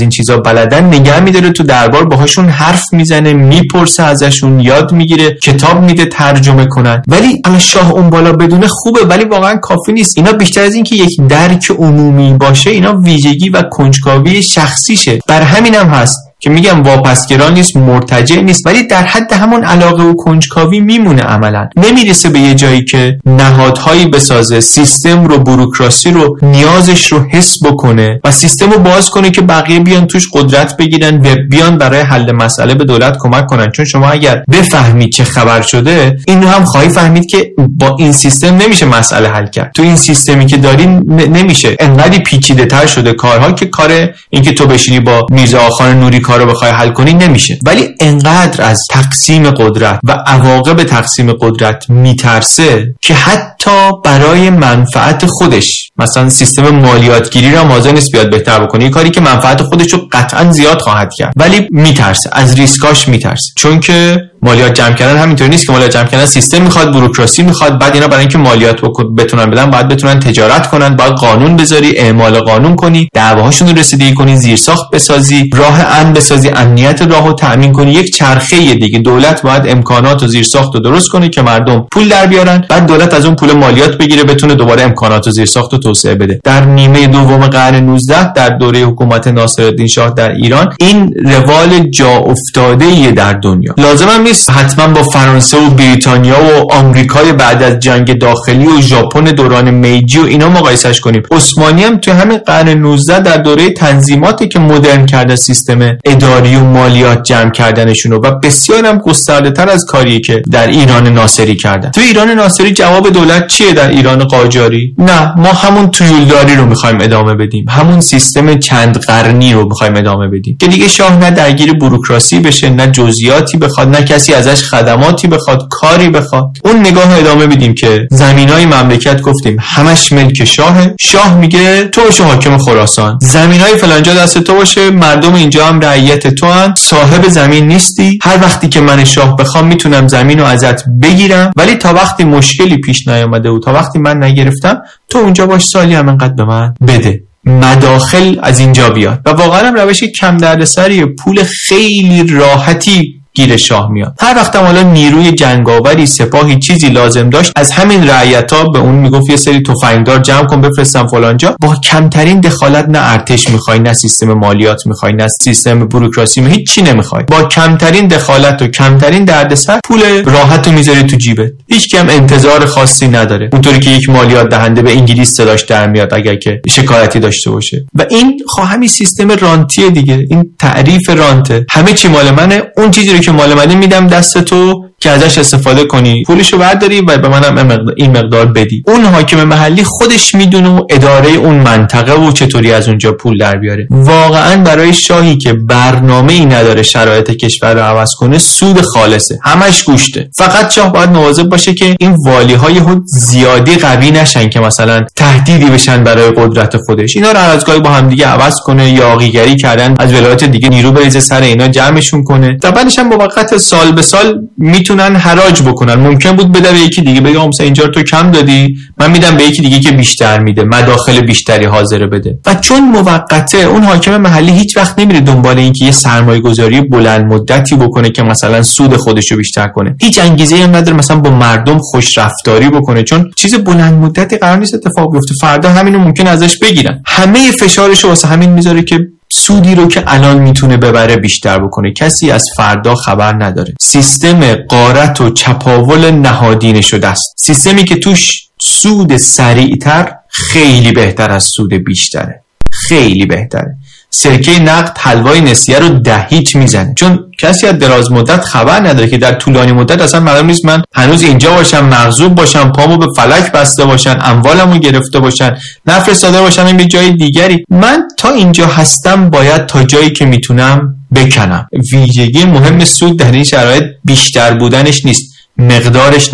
این چیزا بلدن نگه میداره تو دربار، باهاشون حرف میزنه، میپرسه ازشون، یاد میگیره، کتاب میده ترجمه کنن. ولی الان شاه اون بالا بدونه خوبه، ولی واقعا کافی نیست. اینا بیشتر از این که یک درک عمومی باشه، اینا ویژگی و کنجکاوی شخصیشه. بر همینم هست که میگم واپسگرا نیست، مرتجع نیست، ولی در حد همون علاقه و کنجکاوی میمونه. عملا نمیرسه به یه جایی که نهادهایی بسازه، سیستم رو، بوروکراسی رو، نیازش رو حس بکنه و سیستم رو باز کنه که بقیه بیان توش قدرت بگیرن و بیان برای حل مسئله به دولت کمک کنن. چون شما اگر بفهمید چه خبر شده، اینو هم خواهی فهمید که با این سیستم نمیشه مسئله حل کرد. تو این سیستمی که دارین نمیشه. انقدر پیچیده‌تر شده کارها که کار اینکه تو بشینی با میرزا آخان نوری کارو بخوای حل کنی نمیشه. ولی انقدر از تقسیم قدرت و عواقب تقسیم قدرت میترسه که حتی برای منفعت خودش، مثلا سیستم مالیاتگیری رو حاضر نیست بیاد بهتر بکنه، یه کاری که منفعت خودش رو قطعا زیاد خواهد کرد، ولی میترسه، از ریسکاش میترسه. چون که مالیات جمع کردن همینطوری نیست که مالیات جمع کردن سیستم میخواد، بوروکراسی میخواد، بعد اینا برای اینکه مالیات بتونن بدن باید بتونن تجارت کنن، باید قانون بذاری، اعمال قانون کنی، دعواهاشون رو رسیدگی کنی، زیرساخت بسازی، راه امن بسازی، امنیت راهو تامین کنی. یک چرخه دیگه. دولت باید امکانات و زیرساخت رو درست کنه که مردم پول در بیارن، بعد دولت از اون پول مالیات بگیره بتونه دوباره امکانات و زیرساخت رو توسعه بده. در نیمه دوم قرن 19 در دوره حکومت ناصرالدین شاه در ایران این روال جا افتاده در دنیا. لازم نیست حتما با فرانسه و بریتانیا و آمریکای بعد از جنگ داخلی و ژاپن دوران میجی و اینا مقایسش کنیم. عثمانی هم تو همین قرن 19 در دوره تنظیماتی که مدرن کرده سیستم اداری و مالیات جمع کردنشونو و بسیار هم گسترده‌تر از کاری که در ایران ناصری کردن. تو ایران ناصری جواب دولت چیه؟ در ایران قاجاری نه، ما همون تویولداری رو می‌خوایم ادامه بدیم، همون سیستم چند قرنی رو می‌خوایم ادامه بدیم که دیگه شاه نه درگیر بوروکراسی بشه، نه جزئیاتی بخواد، نه کسی ازش خدماتی بخواد، کاری بخواد. اون نگاه ادامه بدیم که زمینای مملکت گفتیم همش ملک شاهه، شاه میگه تو باشه حاکم خراسان، زمینای فلانجا دست تو باشه، مردم اینجا هم رعیت تو هن، صاحب زمین نیستی، هر وقتی که من شاه بخوام میتونم زمین رو ازت بگیرم، ولی تا وقتی مشکلی پیش نیامده و تا وقتی من نگرفتم تو اونجا باش، سالی هم انقدر به من بده. مداخل از اینجا بیاد و واقعا هم روش کم دردسری، پول خیلی راحتی گیر شاه میاد. هر وقت هم حالا نیروی جنگاوری، سپاهی، چیزی لازم داشت، از همین رعیت‌ها به اون میگفت یه سری تفنگدار جمع کن بفرستم فلانجا. با کمترین دخالت، نه ارتش میخوای، نه سیستم مالیات میخوای، نه سیستم بوروکراسی میخوای، هیچ چی نمیخوای. با کمترین دخالت و کمترین دردسر پول راحتو میذاری تو جیبت. هیچ کم انتظار خاصی نداره. اونطوری که یک مالیات دهنده به انگلیس صداش در میاد اگر که شکایتی داشته باشه. و این همین سیستم رانتی دیگه. این تعریف رانته. همه چی مال منه، اون چیزی که مال منه میدم دست تو که ازش استفاده کنی، پولشو برداری و به منم این مقدار بدی. اون حاکم محلی خودش میدونه و اداره اون منطقه و چطوری از اونجا پول در بیاره. واقعا برای شاهی که برنامه‌ای نداره شرایط کشور رو عوض کنه، سود خالصه، همش گوشته. فقط شاه باید مواظب باشه که این والی‌های زیادی قوی نشن که مثلا تهدیدی بشن برای قدرت خودش. اینا رو هر از گاهی با هم دیگه عوض کنه، یاغیگری کردن از ولایت دیگه نیرو بریزه سر اینا، جمعشون کنه. بعدش هم موقت سال به سال میتونن حراج بکنن. ممکن بود بده به یکی دیگه، بگم مثلا اینجا تو کم دادی، من میدم به یکی دیگه که بیشتر میده، مداخل بیشتری حاضر بده. و چون موقته، اون حاکم محلی هیچ وقت نمیره دنبال این که یه سرمایه‌گذاری بلند مدتی بکنه که مثلا سود خودش رو بیشتر کنه. هیچ انگیزه‌ای هم نداره مثلا با مردم خوش رفتاری بکنه، چون چیز بلند مدتی قرار نیست اتفاق بیفته. فردا همینو ممکن ازش بگیرن. همه فشارش رو واسه همین میذاره که سودی رو که الان میتونه ببره بیشتر بکنه. کسی از فردا خبر نداره. سیستم غارت و چپاول نهادینه شده است. سیستمی که توش سود سریعتر خیلی بهتر از سود بیشتره. خیلی بهتره. سرکه نقد حلوای نسیه رو دهیت میزنه، چون کسی از دراز مدت خبر نداره که در طولانی مدت اصلا معلوم نیست من هنوز اینجا باشم، مغصوب باشم، پامو به فلک بسته باشن، اموالمو گرفته باشن، نفرستاده باشم این به جای دیگری. من تا اینجا هستم، باید تا جایی که میتونم بکنم. ویژگی مهم سود در این شرایط بیشتر بودنش نیست، مقدارش نیست،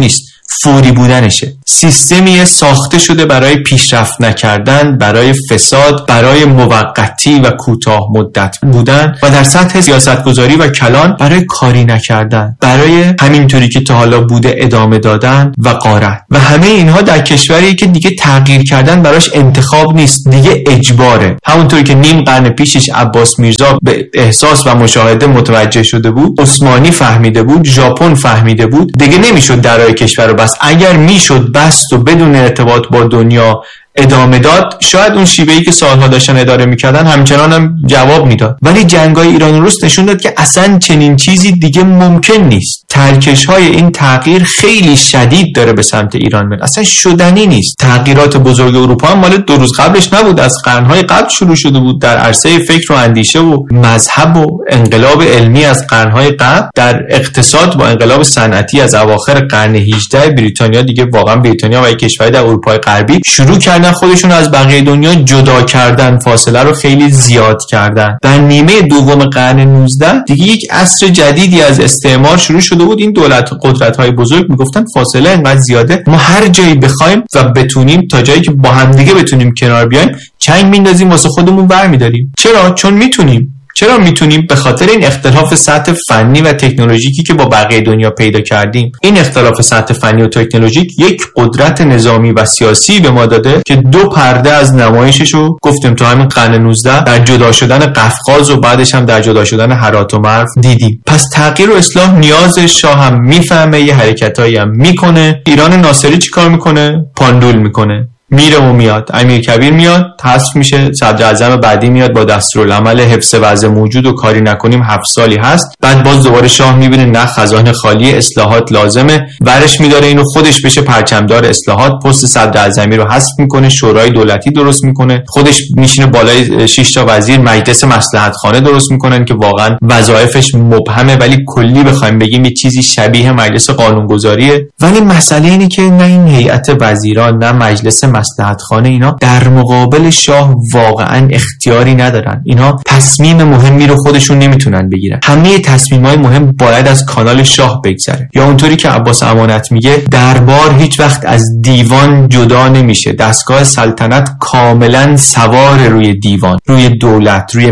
فوری بودنشه. سیستمی ساخته شده برای پیشرفت نکردن، برای فساد، برای موقتی و کوتاه مدت بودن و در سطح سیاستگذاری و کلان برای کاری نکردن، برای همینطوری که تا حالا بوده ادامه دادن و غارت. و همه اینها در کشوری که دیگه تغییر کردن براش انتخاب نیست، دیگه اجباره. همونطوری که نیم قرن پیشش عباس میرزا به احساس و مشاهده متوجه شده بود، عثمانی فهمیده بود، ژاپن فهمیده بود، دیگه نمیشد درای کشور رو بست. اگر میشد بست و بدون ارتباط با دنیا ادامه داد، شاید اون شیوهی که سالها داشتن اداره میکردن همچنان هم جواب میداد. ولی جنگ‌های ایران و روس نشون داد که اصلا چنین چیزی دیگه ممکن نیست. ترکش‌های این تغییر خیلی شدید داره به سمت ایران میاد، اصلا شدنی نیست. تغییرات بزرگ اروپا هم مال 2 روز قبلش نبود، از قرن‌های قبل شروع شده بود در عرصه فکر و اندیشه و مذهب و انقلاب علمی از قرن‌های قبل. در اقتصاد با انقلاب صنعتی از اواخر قرن 18 بریتانیا، دیگه واقعا بریتانیا و یک کشور در اروپای غربی شروع کردن خودشون از بقیه دنیا جدا کردن، فاصله رو خیلی زیاد کردن. در نیمه دوم قرن 19 دیگه یک عصر جدیدی از استعمار شروع شده بود. این دولت قدرت‌های بزرگ میگفتن فاصله اینقدر زیاده، ما هر جایی بخوایم و بتونیم تا جایی که با هم دیگه بتونیم کنار بیایم چنگ میندازیم واسه خودمون برمی‌داریم. چرا؟ چون میتونیم. چرا میتونیم؟ به خاطر این اختلاف سطح فنی و تکنولوژیکی که با بقیه دنیا پیدا کردیم. این اختلاف سطح فنی و تکنولوژیک یک قدرت نظامی و سیاسی به ما داده که 2 پرده از نمایششو گفتیم تو همین قرن 19 در جدا شدن قفقاز و بعدش هم در جدا شدن هرات و مرو دیدیم. پس تغییر و اصلاح نیاز شاه هم میفهمه، یه حرکتایی هم میکنه. ایران ناصری چیکار میکنه؟ پاندول میکنه، میره و میاد. امیرکبیر میاد، حذف میشه، صدراعظم بعدی میاد با دستورالعمل حفظ وضع موجود و کاری نکنیم 7 سالی هست. بعد باز دوباره شاه میبینه نه، خزانه خالی، اصلاحات لازمه، ورش میداره اینو خودش بشه پرچمدار اصلاحات، پست صدراعظمی رو حذف میکنه، شورای دولتی درست میکنه، خودش میشینه بالای 6 تا وزیر، مجلس مصلحت خانه درست میکنن که واقعا وظایفش مبهمه، ولی کلی بخوایم بگیم یه چیزی شبیه مجلس قانونگذاریه. ولی مسئله اینه که نه این هیئت وزیران نه مجلس مصلحت خانه اینا در مقابل شاه واقعا اختیاری ندارن. اینا تصمیم مهمی رو خودشون نمیتونن بگیرن. همه تصمیم‌های مهم باید از کانال شاه بگذره. یا اونطوری که عباس امانت میگه، دربار هیچ وقت از دیوان جدا نمیشه. دستگاه سلطنت کاملا سوار روی دیوان، روی دولت، روی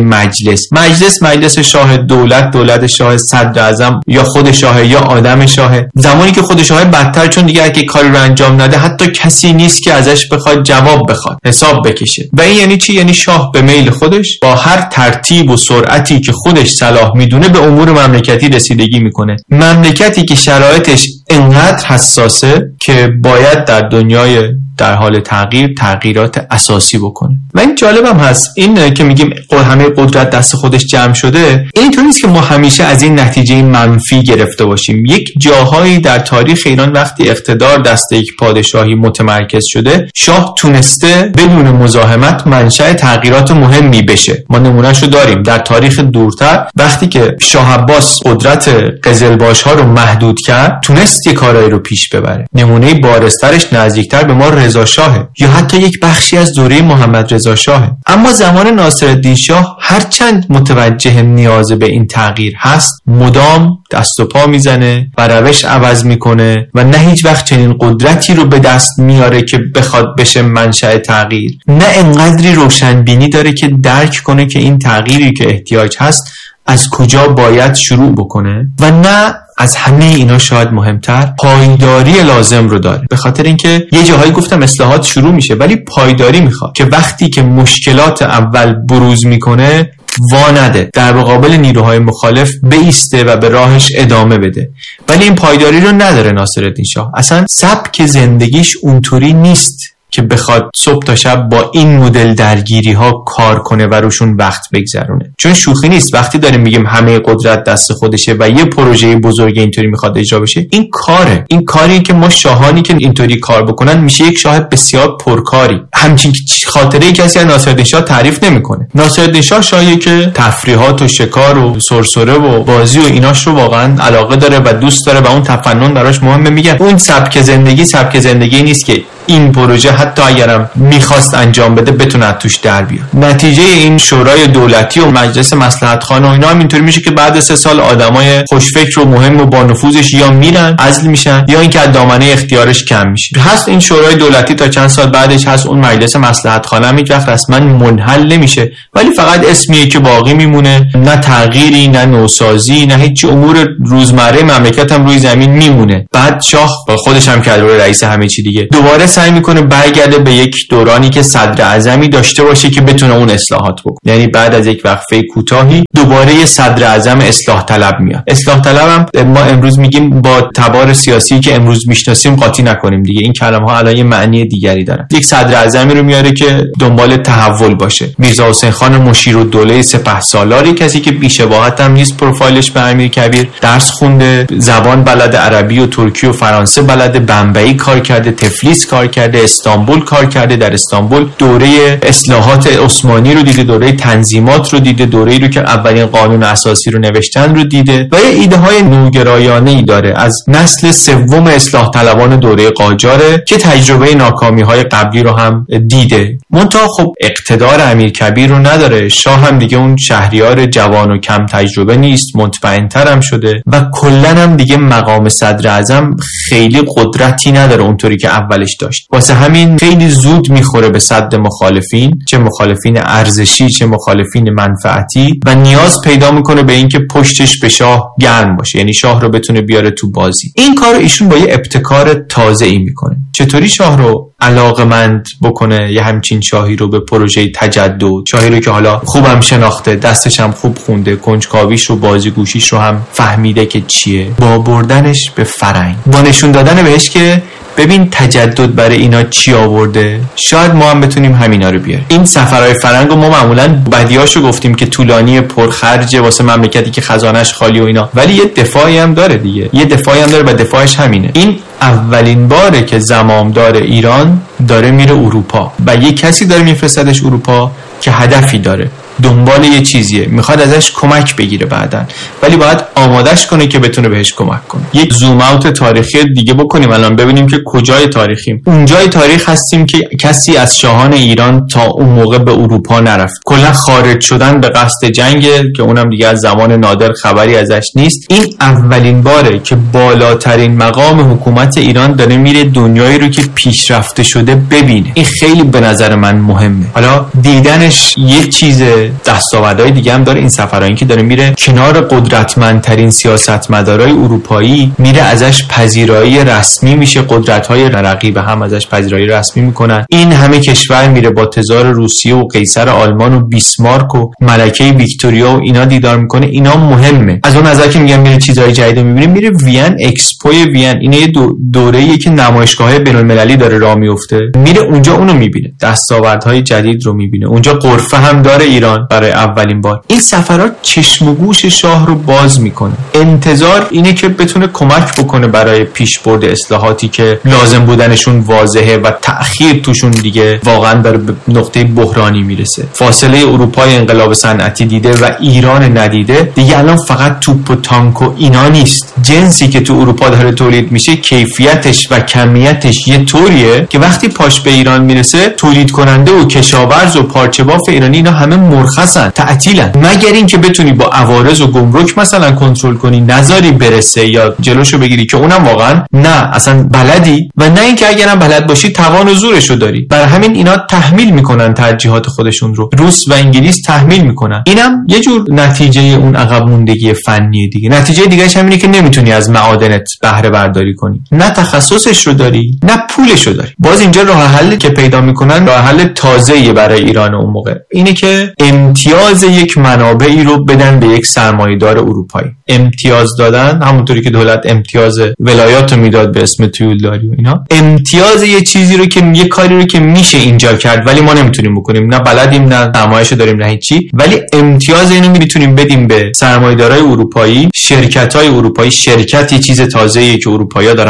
مجلس شاه، دولت شاه، صدراعظم یا خود شاه یا آدم شاه. زمانی که خود شاه بدتر، چون دیگه اگه کاری رو انجام نده حتی کسی نیست که ازش بخواد جواب بخواد، حساب بکشه. و این یعنی چی؟ یعنی شاه به میل خودش با هر ترتیب و سرعتی که خودش صلاح میدونه به امور مملکتی رسیدگی میکنه. مملکتی که شرایطش انقدر حساسه که باید در دنیای در حال تغییرات اساسی بکنه. و این جالبم هست، این که میگیم همه قدرت دست خودش جمع شده، اینطور نیست که ما همیشه از این نتیجه منفی گرفته باشیم. یک جاهایی در تاریخ ایران وقتی اقتدار دست یک پادشاهی متمرکز شده، شاه تونسته بدون مزاحمت منشأ تغییرات مهمی بشه. ما نمونهشو داریم در تاریخ دورتر، وقتی که شاه عباس قدرت قزلباش‌ها رو محدود کرد، تونست یک کارایی رو پیش ببره. نمونه بارزترش نزدیکتر به ما رضا شاه یا حتی یک بخشی از دوره محمد رضا شاه. اما زمان ناصرالدین شاه هرچند متوجه نیاز به این تغییر هست، مدام دست و پا میزنه و روش عوض میکنه و نه هیچ وقت چنین قدرتی رو به دست میاره که بخواد بشه منشأ تغییر. نه انقدری روشنبینی داره که درک کنه که این تغییری که احتیاج هست از کجا باید شروع بکنه. و نه از همه اینا شاید مهمتر پایداری لازم رو داره. به خاطر اینکه یه جاهایی گفتم اصلاحات شروع میشه، ولی پایداری میخواد که وقتی که مشکلات اول بروز میکنه وا نده، در مقابل نیروهای مخالف بایسته و به راهش ادامه بده. ولی این پایداری رو نداره ناصرالدین شاه. اصلا سبک زندگیش اونطوری نیست که بخواد صبح تا شب با این مدل درگیری ها کار کنه و روشون وقت بگذرونه. چون شوخی نیست وقتی داریم میگیم همه قدرت دست خودشه و یه پروژه بزرگ اینطوری میخواد اجرا بشه. این کاره، این کاری که ما شاهانی که اینطوری کار بکنن میشه یک شاه بسیار پرکاری. همچین خاطره کسی از ناصرالدین شاه تعریف نمیکنه. ناصرالدین شاه شاهی که تفریحات و شکار و سرسره و بازی و ایناش رو واقعا علاقه داره و دوست داره و اون تفنن براش مهمه. میگه اون سبک زندگی نیست که این پروژه حتی اگرم میخواست انجام بده بتونه توش در بیاد. نتیجه این شورای دولتی و مجلس مصلحت خانه و اینا هم اینطوری میشه که بعد 3 سال آدمای خوشفکر و مهم و با نفوذش یا میرن عزل میشن یا اینکه از دامنه اختیارش کم میشه. هست این شورای دولتی تا چند سال بعدش هست، اون مجلس مصلحت خانه هم هیچ وقت رسما منحل نمیشه، ولی فقط اسمیه که باقی میمونه، نه تغییری نه نوسازی نه هیچ امور روزمره مملکت هم روی زمین میمونه. بعد شاه با خودش هم که رئیس همه چی دیگه دوباره سعی میکنه برگرده به یک دورانی که صدر اعظمی داشته باشه که بتونه اون اصلاحات بکنه. یعنی بعد از یک وقفه کوتاهی دوباره یه صدر اعظم اصلاح طلب میاد. اصلاح طلب هم ما امروز میگیم با تبار سیاسی که امروز میشناسیم قاطی نکنیم دیگه، این کلمه ها الان یه معنی دیگری دارن. یک صدر اعظمی رو میاره که دنبال تحول باشه. میرزا حسین خان مشیرالدوله سپهسالاری، کسی که بی‌شباهت هم نیست پروفایلش به امیرکبیر، درس خونده، زبان بلد، عربی و ترکی و فرانسه بلده، بمبئی کار کرده، تفلیس کار کرده، استانبول کار کرده. در استانبول دوره اصلاحات عثمانی رو دیده، دوره تنظیمات رو دیده، دوره‌ای رو که اولین قانون اساسی رو نوشتن رو دیده و یه ایده های نوگرایانه‌ای داره. از نسل سوم اصلاح طلبان دوره قاجاره که تجربه ناکامی‌های قبلی رو هم دیده. منتها خب اقتدار امیرکبیر رو نداره. شاه هم دیگه اون شهریار جوان و کم تجربه نیست، مطمئن‌تر هم شده و کلاً هم دیگه مقام صدر اعظم خیلی قدرتی نداره اونطوری که اولش داشت. واسه همین خیلی زود میخوره به صد مخالفین، چه مخالفین ارزشی چه مخالفین منفعتی، و نیاز پیدا میکنه به اینکه پشتش به شاه گرم باشه، یعنی شاه رو بتونه بیاره تو بازی. این کارو ایشون با یه ابتکار تازه‌ای میکنه. چطوری شاه رو علاقمند بکنه یه همچین شاهی رو به پروژه تجدد، شاهی رو که حالا خوبم شناخته، دستش هم خوب خونده، کنجکاویش رو بازیگوشیش رو هم فهمیده که چیه، با بردنش به فرنگ، با نشون دادن بهش که ببین تجدد برای اینا چی آورده، شاید ما هم بتونیم همینا رو بیاریم. این سفرهای فرنگ رو ما معمولا بدیاشو گفتیم که طولانی، پرخرجه واسه مملکتی که خزانش خالی و اینا، ولی یه دفاعی هم داره دیگه، یه دفاعی هم داره و دفاعش همینه. این اولین باره که زمامدار ایران داره میره اروپا و یه کسی داره میفرستدش اروپا که هدفی داره، دنبال یه چیزیه، میخواد ازش کمک بگیره بعدن، ولی باید آمادش کنه که بتونه بهش کمک کنه. یک زوم اوت تاریخی دیگه بکنیم الان ببینیم که کجای تاریخیم. اونجای تاریخ هستیم که کسی از شاهان ایران تا اون موقع به اروپا نرفت. کلا خارج شدن به قصد جنگ که اونم دیگه از زمان نادر خبری ازش نیست. این اولین باره که بالاترین مقام حکومت ایران داره میره دنیایی رو که پیشرفته شده ببینه. این خیلی به نظر من مهمه. حالا دیدنش یه چیزه، دستاوردهای دیگه هم داره این سفرایی که داره میره کنار قدرتمندترین سیاستمدارای اروپایی، میره ازش پذیرایی رسمی میشه، قدرت‌های رقیب هم ازش پذیرایی رسمی میکنن. این همه کشور میره با تزار روسیه و قیصر آلمان و بیسمارک و ملکه ویکتوریا و اینا دیدار میکنه. اینا مهمه. از اون نظر که میگم میره چیزای جدید میبینه، میره وین، اکسپو وین، این یه دوره‌ایه که نمایشگاه‌های بین‌المللی داره راه میفته، میره اونجا اونو میبینه، دستاوردهای جدید رو میبینه. اونجا غرفه هم داره ایران برای اولین بار. این سفرات چشم و گوش شاه رو باز میکنه. انتظار اینه که بتونه کمک بکنه برای پیشبرد اصلاحاتی که لازم بودنشون واضحه و تأخیر توشون دیگه واقعا داره به نقطه بحرانی میرسه. فاصله اروپای انقلاب صنعتی دیده و ایران ندیده دیگه الان فقط توپ و تانک و اینا نیست. جنسی که تو اروپا داره تولید میشه کیفیتش و کمیتش یه طوریه که وقتی پاش به ایران میرسه تولید کننده و کشاورز و پارچه‌باف ایرانی اینا همه مرخصن، تعطیلن، مگر اینکه بتونی با عوارض و گمرک مثلا کنترل کنی، نذاری برسه یا جلوشو بگیری، که اونم واقعا نه اصلا بلدی، و نه اینکه اگرم بلد باشی توان و زورشو داری. برای همین اینا تحمیل میکنن ترجیحات خودشون رو، روس و انگلیس تحمیل میکنن. اینم یه جور نتیجه اون عقب موندگی فنی دیگه. نتیجه دیگه‌ش همینه که نمیتونی از معادنت بهره برداری کنی، نه تخصصش رو داری نه پولش رو داری. باز اینجا راه حلی که پیدا میکنن راه حل تازه‌ای برای ایران اون موقع اینه که امتیاز یک منابعی رو بدن به یک سرمایه‌دار اروپایی. امتیاز دادن همونطوری که دولت امتیاز ولایات رو میداد به اسم تویلداری و اینا، امتیاز یه چیزی رو که یه کاری رو که میشه اینجا کرد ولی ما نمیتونیم بکنیم، نه بلدیم نه سرمایه‌شو داریم نه هیچی، ولی امتیاز اینو میتونیم بدیم به سرمایه‌دارای اروپایی، شرکت‌های اروپایی. شرکت یه چیز تازه‌ایه که اروپایی‌ها دارن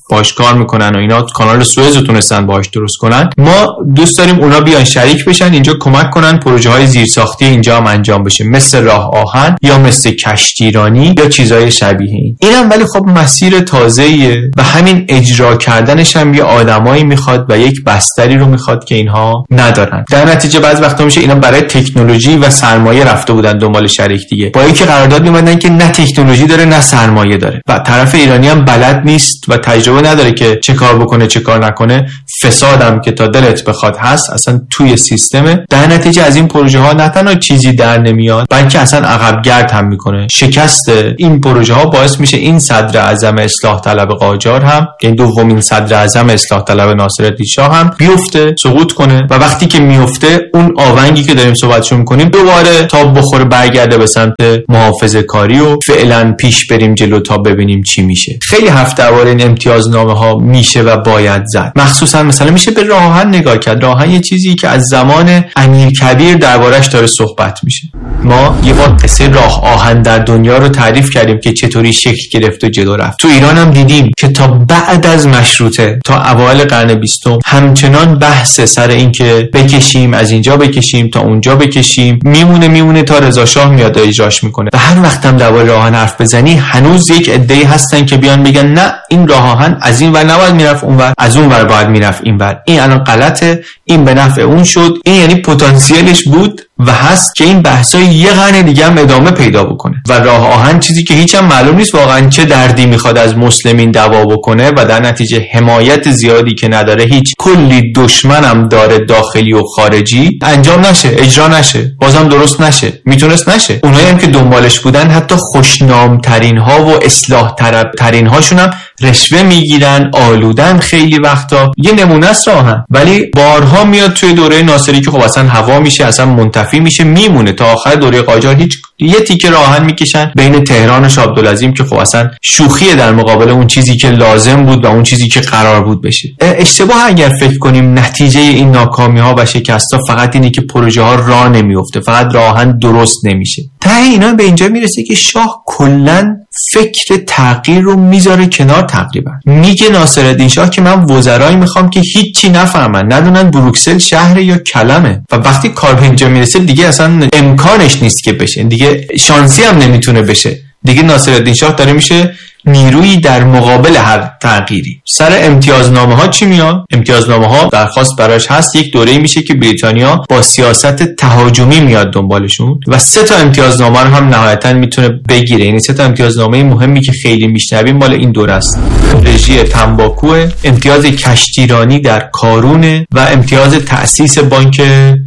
باهاش کار میکنن و اینا کانال سوئز رو تونستن باهاش درست کنن. ما دوست داریم اونا بیان شریک بشن اینجا کمک کنن پروژه های زیرساختی اینجا هم انجام بشه، مثل راه آهن یا مثل کشتیرانی یا چیزای شبیه این. اینم ولی خب مسیر تازه‌ایه و همین اجرا کردنش هم یه آدمایی میخواد و یک بستری رو میخواد که اینها ندارن. در نتیجه بعضی وقتا میشه اینا برای تکنولوژی و سرمایه رفته بودن دنبال شریک دیگه، با اینکه قرارداد می‌بندن که نه تکنولوژی داره نه سرمایه داره و طرف ایرانی هم بلد نیست و تجربه نداره که چه کار بکنه چه کار نکنه. فسادم که تا دلت بخواد هست اصلا توی سیستمه. در نتیجه از این پروژه ها نه تنها چیزی در نمیاد بلکه اصلا عقب گرد هم میکنه. شکست این پروژه ها باعث میشه این صدر اعظم اصلاح طلب قاجار هم، یعنی دومین صدر اعظم اصلاح طلب ناصرالدین شاه هم بیفته، سقوط کنه و وقتی که میفته اون آونگی که داریم صحبتشو میکنیم دوباره تا بخوره برگرده به سمت محافظه کاری و فعلا پیش بریم جلو تا ببینیم چی میشه. خیلی حرف درباره این امتیازنامه ها میشه و باید زد. مخصوصا مثلا میشه به راه آهن نگاه کرد. راه آهن یه چیزی که از زمان امیرکبیر دربارش داره صحبت میشه. ما یه بار قصه راه آهن در دنیا رو تعریف کردیم که چطوری شکل گرفت و جلو رفت. تو ایران هم دیدیم که تا بعد از مشروطه تا اوایل قرن 20 همچنان بحث سر این که بکشیم از اینجا بکشیم تا اونجا بکشیم میمونه تا رضا شاه میاد اجراش میکنه. و هر وقت هم درباره راه آهن حرف بزنی هنوز یک عده‌ای هستن که بیان بگن نه این راه آهن از این ور نباید میرفت اونور، از اون ور باید میرفت اینور، این الان غلطه، این به نفع اون شد. این یعنی پتانسیلش بود و هست که این بحثا یه قرن دیگه هم ادامه پیدا بکنه و راه آهن چیزی که هیچ هم معلوم نیست واقعا چه دردی میخواد از مسلمین دوا بکنه و در نتیجه حمایت زیادی که نداره، هیچ کلی دشمنم داره داخلی و خارجی، انجام نشه، اجرا نشه، بازم درست نشه، میتونست نشه. اونایی هم که دنبالش بودن حتی خوشنام ترین ها و اصلاح طلب ترین هاشون هم رشوه میگیرن، آلودن خیلی وقتا. یه نمونه است راه آهن، ولی بارها میاد توی دوره ناصری که خب اصلا هوا میشه، اصلا منتفی میشه، میمونه تا آخر دوره قاجار. هیچ یه تیکه راه آهن میکشن بین تهران و شابدالعظیم که خب اصلا شوخیه در مقابل اون چیزی که لازم بود و اون چیزی که قرار بود بشه. اشتباه اگر فکر کنیم نتیجه این ناکامی ها و شکست ها فقط اینه که پروژه ها راه نمیفته، فقط راه آهن درست نمیشه. ته اینا به اینجا میرسه که شاه کلا فکر تغییر رو میذاره کنار. تقریبا میگه ناصرالدین شاه که من وزرایی میخوام که هیچی نفهمن، ندونن بروکسل شهر یا کلمه. و وقتی کار به اینجا میرسه دیگه اصلا امکانش نیست که بشه، دیگه شانسی هم نمیتونه بشه. دیگه ناصرالدین شاه داره میشه نیرویی در مقابل هر تغییری. سر امتیازنامه ها چی میاد؟ امتیازنامه ها درخواست براش هست. یک دوره‌ای میشه که بریتانیا با سیاست تهاجمی میاد دنبالشون و 3 تا امتیازنامه رو هم نهایتا میتونه بگیره. یعنی 3 تا امتیازنامه مهمی که خیلی میشنویم مال این دوره است. رژی تنباکو، امتیاز کشتیرانی در کارون و امتیاز تأسیس بانک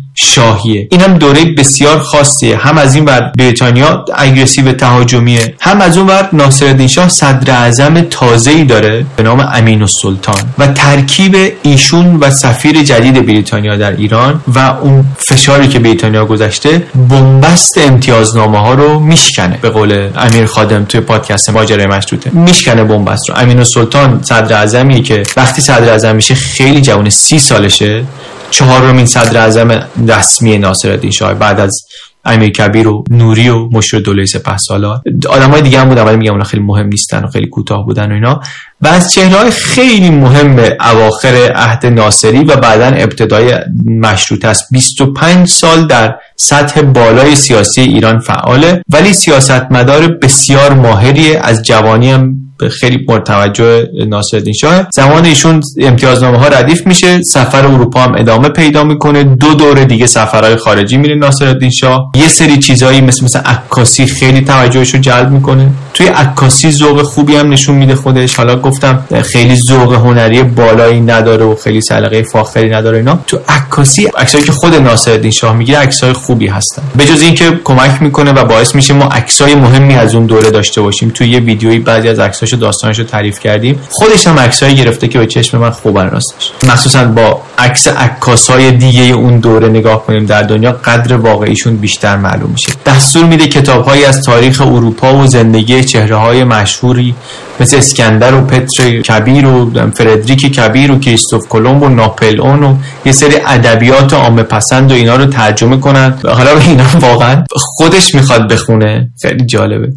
شاهیه. این هم دوره بسیار خاصیه، هم از این ور بریتانیا اگریسیو تهاجمیه، هم از اون ور ناصرالدین شاه صدر اعظم تازه‌ای داره به نام امین‌السلطان و ترکیب ایشون و سفیر جدید بریتانیا در ایران و اون فشاری که بریتانیا گذاشته بنبست امتیازنامه ها رو میشکنه. به قول امیر خادم توی پادکست ماجرای مشروطه، میشکنه بنبست رو. امین‌السلطان صدر اعظمیه که وقتی صدر اعظم میشه خیلی جوان، 30 سالشه، 4مین صدر اعظم رسمی ناصرالدین شاه بعد از امیرکبیر و نوری و مشیر دوله سپهسالار. آدمای دیگه هم بودن ولی میگم اونا خیلی مهم نیستن و خیلی کوتاه بودن و اینا. و از چهره‌های خیلی مهم اواخر عهد ناصری و بعداً ابتدای مشروطه است. 25 سال در سطح بالای سیاسی ایران فعاله، ولی سیاستمدار بسیار ماهری، از جوانی هم خیلی متوجه ناصرالدین شاه. زمان ایشون امتیازنامه ها ردیف میشه، سفر اروپا هم ادامه پیدا میکنه، 2 دوره دیگه سفرهای خارجی میره ناصرالدین شاه. یه سری چیزایی مثل عکاسی خیلی توجهشو جلب میکنه. توی عکاسی ذوق خوبی هم نشون میده خودش. حالا گفتم خیلی ذوق هنری بالایی نداره و خیلی سلیقه فاخری نداره اینا. تو عکاسی عکسایی که خود ناصرالدین شاه میگیره عکسای خوبی هستن. به جز اینکه کمک میکنه و باعث میشه ما عکسای مهمی از اون دوره داشته باشیم. توی یه ویدیویی بعضی از عکساشو داستانشو تعریف کردیم. خودش هم عکسایی گرفته که به چشم من خوبن راستش. مخصوصا با عکس عکاسای دیگه اون دوره نگاه کنیم در دنیا قدر واقعیشون بیشتر معلوم میشه. دستور میده کتاب‌هایی از تاریخ اروپا و زندگی چهره‌های مشهوری مثل اسکندر و پتر کبیر و فردریک کبیر و کریستوف کلمب و ناپلئون و یه سری ادبیات عامه پسند و اینا رو ترجمه کنن. حالا اینا واقعا خودش میخواد بخونه، خیلی جالبه.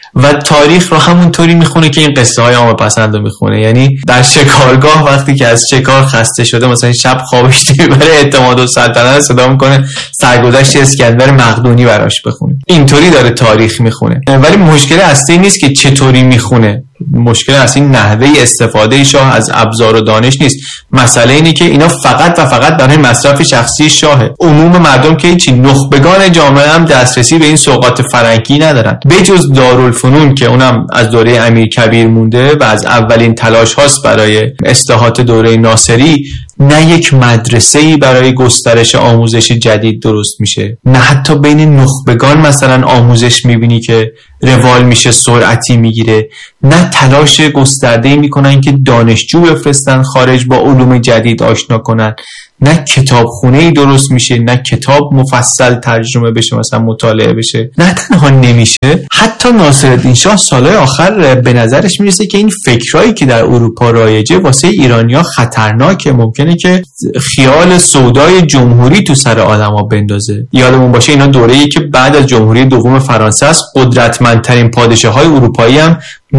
و تاریخ رو همونطوری میخونه که این قصه های عامه پسند رو میخونه. یعنی در شکارگاه وقتی که از شکار خسته شده مثلا شب خوابش نمیبره، اعتماد السلطنه صدا میکنه سرگذشت اسکندر مقدونی براش بخونه. اینطوری داره تاریخ میخونه. ولی مشکل اصلی نیست که چطوری میخونه، مشکل اصلی نحوه استفاده شاه از ابزار و دانش نیست. مسئله اینه که اینا فقط و فقط برای مصرف شخصی شاهه. عموم مردم که هیچی، نخبگان جامعه هم دسترسی به این سوغات فرنگی ندارن، بجز دارالفنون که اونم از دوره امیرکبیر مونده و از اولین تلاش هاست برای اصلاحات دوره ناصری. نه یک مدرسه‌ای برای گسترش آموزش جدید درست میشه، نه حتی بین نخبگان مثلا آموزش میبینی که روال میشه، سرعتی میگیره، نه تلاش گسترده‌ای میکنن که دانشجو بفرستن خارج با علوم جدید آشنا کنن، نه کتابخونه‌ای درست میشه، نه کتاب مفصل ترجمه بشه مثلا مطالعه بشه. نه تنها نمیشه، حتی ناصرالدین شاه سالهای آخر به نظرش میرسه که این فکرایی که در اروپا رایجه واسه ایرانی‌ها خطرناکه، ممکنه که خیال سودای جمهوری تو سر آدما بندازه. یادمون باشه اینا دوره‌ای که بعد از جمهوری دوم فرانسه است، قدرتمندترین پادشاه‌های اروپایی هم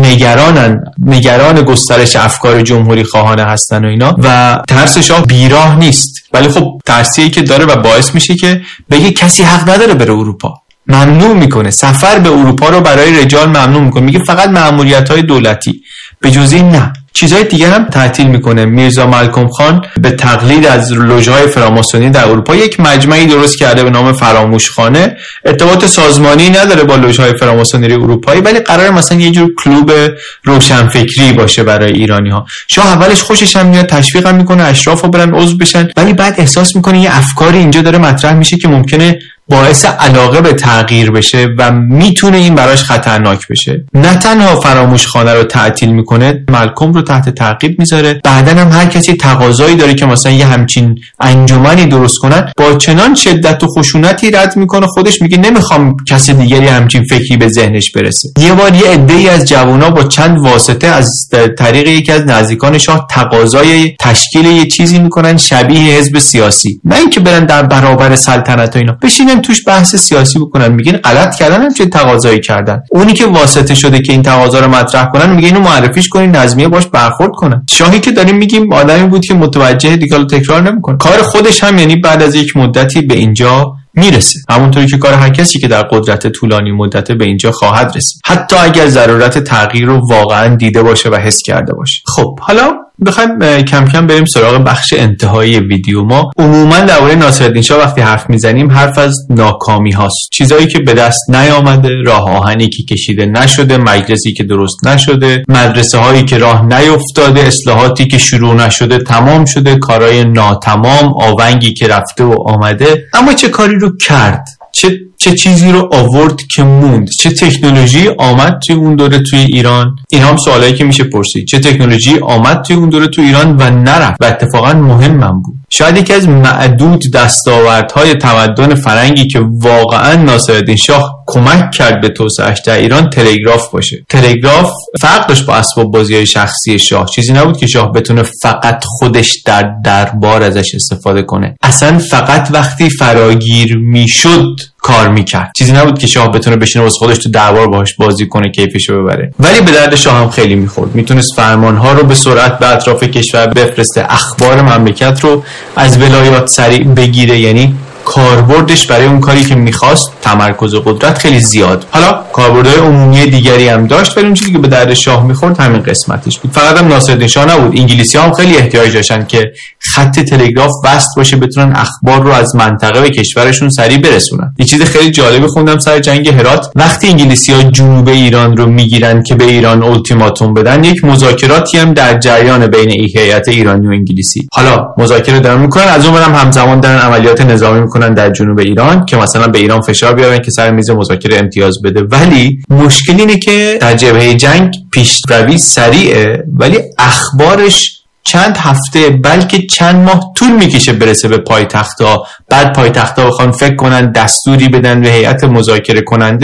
نگران گسترش افکار جمهوری خواهانه هستن و اینا، و ترس شاه بیراه نیست. ولی خب ترسیه که داره و باعث میشه که بگه کسی حق نداره بره اروپا، ممنوع میکنه سفر به اروپا رو برای رجال ممنوع میکنه، میگه فقط مأموریت‌های دولتی، به جز این نه. چیزهای دیگر هم تعطیل میکنه. میرزا ملکم خان به تقلید از لوژهای فراماسونی در اروپا یک مجمعی درست کرده به نام فراموشخانه. ارتباط سازمانی نداره با لوژهای فراماسونی اروپایی، ولی قراره مثلا یه جور کلوب روشنفکری باشه برای ایرانی‌ها. شاه اولش خوشش هم میاد، تشویق هم میکنه اشرافو برن عضو بشن، ولی بعد احساس میکنه یه افکاری اینجا داره مطرح میشه که ممکنه باعث علاقه به تغییر بشه و میتونه این براش خطرناک بشه. نه تنها فراموشخانه رو تعطیل میکنه، ملکم رو تحت تعقیب میذاره. بعدن هم هر کسی تقاضایی داره که مثلا یه همچین انجمنی درست کنن، با چنان شدت و خشونتی رد میکنه، خودش میگه نمیخوام کسی دیگری همچین فکری به ذهنش برسه. یه بار یه عده‌ای از جوونا با چند واسطه از طریق یکی از نزدیکان شاه تقاضای تشکیل یه چیزی میکنن شبیه حزب سیاسی، نه اینکه برن در برابر سلطنت و اینا بشینن توش بحث سیاسی بکنن. میگن غلط کردن، هم چه تقاضایی کردن. اونی که واسطه شده که این تقاضا رو مطرح کنن میگه اینو معرفیش کنین، نظمیه باش برخورد کنن. شاهی که داریم میگیم آدمی بود که متوجه دیگه تکرار نمیکنه. کار خودش هم یعنی بعد از یک مدتی به اینجا میرسه، همونطوری که کار هر کسی که در قدرت طولانی مدت به اینجا خواهد رسید، حتی اگر ضرورت تغییر رو واقعا دیده باشه و حس کرده باشه. خب حالا بخوایم کم کم بریم سراغ بخش انتهایی ویدیو. ما عموما درباره ناصرالدین شاه وقتی حرف میزنیم حرف از ناکامی هاست، چیزایی که به دست نیامده، راه آهنی که کشیده نشده، مجلسی که درست نشده، مدرسه هایی که راه نیفتاده، اصلاحاتی که شروع نشده تمام شده، کارهای ناتمام، آونگی که رفته و آمده. اما چه کاری رو کرد؟ چه چیزی رو آورد که موند؟ چه تکنولوژی آمد توی اون دوره توی ایران؟ این هم سوالایی که میشه پرسید. چه تکنولوژی آمد توی اون دوره توی ایران و نرفت و اتفاقا مهمم بود؟ شاید یکی از معدود دستاوردهای تمدن فرنگی که واقعا ناصرالدین شاه کمک کرد به توسعه‌اش در ایران تلگراف باشه. تلگراف فرق داشت با اسباب بازی‌های شخصی شاه. چیزی نبود که شاه بتونه فقط خودش در دربار ازش استفاده کنه. اصلا فقط وقتی فراگیر میشد کار میکرد. چیزی نبود که شاه بتونه بشینه واسه خودش تو دربار باهاش بازی کنه، کیفشو ببره. ولی به درد شاه هم خیلی میخورد. میتونست فرمانها رو به سرعت به اطراف کشور بفرسته، اخبار مملکت رو از ولایات سریع بگیره. یعنی کاربردش برای اون کاری که میخواست، تمرکز قدرت، خیلی زیاد. حالا کاربردهای عمومی دیگری هم داشت، ولی اون چیزی که به درد شاه میخورد همین قسمتش بود. فقط هم ناصرالدین شاه نبود، انگلیسی‌ها هم خیلی احتیاج داشتن که خط تلگراف وصل باشه، بتونن اخبار رو از منطقه به کشورشون سریع برسونن. یه چیز خیلی جالبی خوندم سر جنگ هرات، وقتی انگلیسی‌ها جنوب ایران رو میگیرن که به ایران التیماتوم بدن، یک مذاکراتی هم در جریان بین هیئت ایرانی و انگلیسی. حالا مذاکره دارن میکنن، از اونورم همزمان دارن عملیات نظامی میکنن در جنوب ایران که مثلا به ایران فشار بیارن که سر میز مذاکره امتیاز بده. ولی مشکل اینه که در جبهه جنگ پیشروی سریعه، ولی اخبارش چند هفته بلکه چند ماه طول میکشه برسه به پایتخت‌ها. بعد پایتخت‌ها بخوان فکر کنن دستوری بدن به هیئت مذاکره کننده،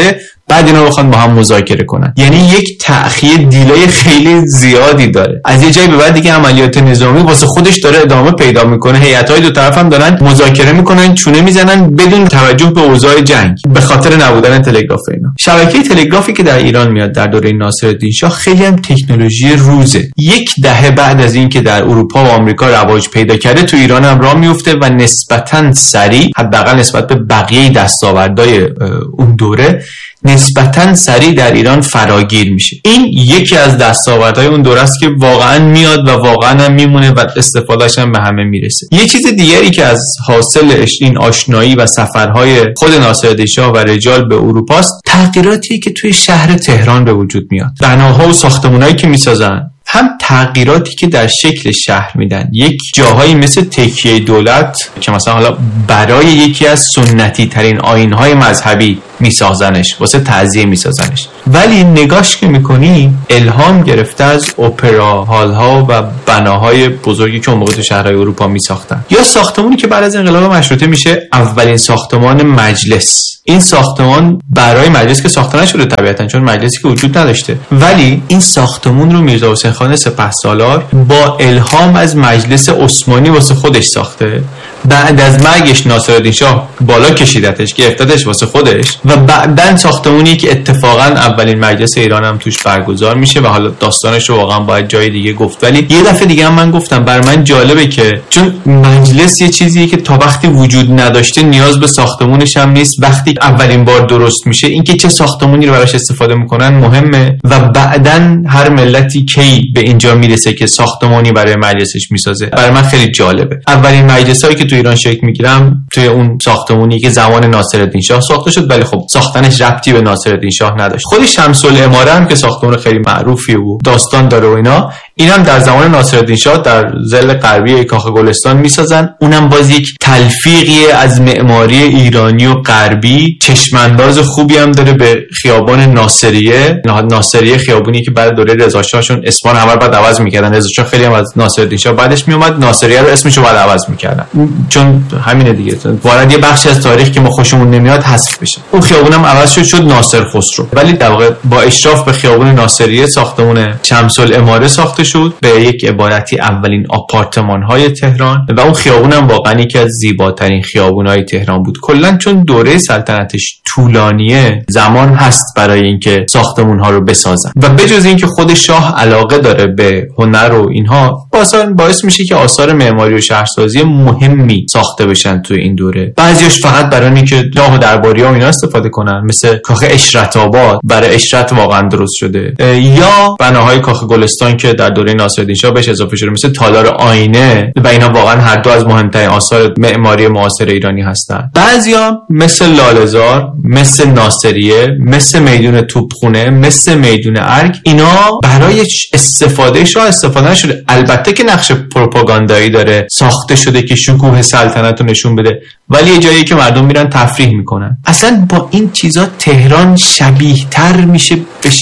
بعد اینا بخوان با هم مذاکره کنن. یعنی یک تأخیر دیلای خیلی زیادی داره. از یه جایی به بعد دیگه عملیات نظامی واسه خودش داره ادامه پیدا میکنه. هیئت‌های دو طرف هم دارن مذاکره میکنن، چونه میزنن بدون توجه به اوضاع جنگ به خاطر نبودن تلگراف اینا. شبکه تلگرافی که در ایران میاد در دوره ناصرالدین شاه خیلی هم تکنولوژی روزه. یک دهه بعد از اینکه در اروپا و آمریکا رواج پیدا کرده تو ایران هم راه میفته و نسبتاً سریع، حداقل نسبت به بقیه دستاوردهای اون دوره، نسبتاً سریع در ایران فراگیر میشه. این یکی از دستاوردهای اون دوره است که واقعاً میاد و واقعاً هم میمونه و استفادهش هم به همه میرسه. یه چیز دیگری که از حاصل این آشنایی و سفرهای خود ناصرالدین شاه و رجال به اروپا است، تغییراتی که توی شهر تهران به وجود میاد. بناها و ساختمانایی که میسازن، هم تغییراتی که در شکل شهر میدن. یک جاهایی مثل تکیه دولت که مثلا حالا برای یکی از سنتی ترین آیین‌های مذهبی میسازنش، واسه تعزیه میسازنش، ولی نگاش که میکنی الهام گرفته از اپرا هال ها و بناهای بزرگی که اون موقع تو شهرهای اروپا میساختن. یا ساختمانی که بعد از انقلاب مشروطه میشه اولین ساختمان مجلس. این ساختمان برای مجلس که ساخته نشده طبیعتاً، چون مجلسی که وجود نداشته، ولی این ساختمون رو میرزا حسین خان سپهسالار با الهام از مجلس عثمانی واسه خودش ساخته. بعد از مرگش ناصرالدین شاه بالا کشیدتش، گرفتتش واسه خودش، و بعدن ساختمونی که اتفاقا اولین مجلس ایران هم توش برگزار میشه و حالا داستانش رو واقعا باید جای دیگه گفت. ولی یه دفعه دیگه هم من گفتم بر من جالبه که چون مجلس یه چیزیه که تا وقتی وجود نداشته نیاز به ساختمونش هم نیست، وقتی اولین بار درست میشه اینکه چه ساختمونی رو براش استفاده میکنن مهمه و بعدن هر ملتی کی به اینجا میرسه که ساختمانی برای مجلسش میسازه. برای من خیلی جالبه. اولین مجلسایی که تو ایران شکل میگیرم توی اون ساختمونی که زمان ناصرالدین شاه ساخته شد، ولی خب ساختنش ربطی به ناصرالدین شاه نداشت. خود شمس العماره هم که ساختمون خیلی معروفی و داستان داره و اینا، اینم در زمان ناصرالدین شاه در ضلع غربی کاخ گلستان میسازن. اونم باز یک تلفیقی از معماری ایرانی و غربی، چشمانداز خوبی هم داره به خیابان ناصریه. ناصریه خیابونی که بعد دوره رضا شاهشون اسمان همه رو بعد عوض میکردن. رضا شاه خیلی هم از ناصرالدین شاه بعدش میومد، ناصریه رو اسمشو بعد عوض میکردن، چون همینه دیگه، وارد یه بخشی از تاریخ که ما خوشمون نمیاد حذف بشه. اون خیابونم عوض شد ناصر خسرو، ولی در واقع با اشراف به خیابون ناصریه ساختمون شمس العماره ساخته شد، به یک عبارتی اولین آپارتمان‌های تهران، و اون خیابونم واقعا یکی از زیباترین خیابون‌های تهران بود. کلا چون دوره سلطنتش طولانیه، زمان هست برای اینکه ساختمون‌ها رو بسازن و بجز اینکه خود شاه علاقه داره به هنر و اینها، باعث میشه که آثار معماری و شهرسازی مهمی ساخته بشن توی این دوره. بعضیش فقط برای اینکه شاه و درباری‌ها و اینا استفاده کنن، مثل کاخ اشرت آباد برای اشرت واقعا درست شده، یا بناهای کاخ گلستان که در دوره ناصرالدین شاه بهش اضافه شده، مثل تالار آینه، و اینا واقعا هر دو از مهمترین آثار معماری معاصر ایرانی هستن. بعضیا مثل لاله‌زار، مثل ناصریه، مثل میدون توپخونه، مثل میدون ارگ، اینا برای استفاده شاه استفاده نشده. البته که نقش پروپاگاندایی داره، ساخته شده که شکوه سلطنت رو نشون بده، ولی یه جایی که مردم میرن تفریح میکنن. اصلا با این چیزا تهران شبیه تر میشه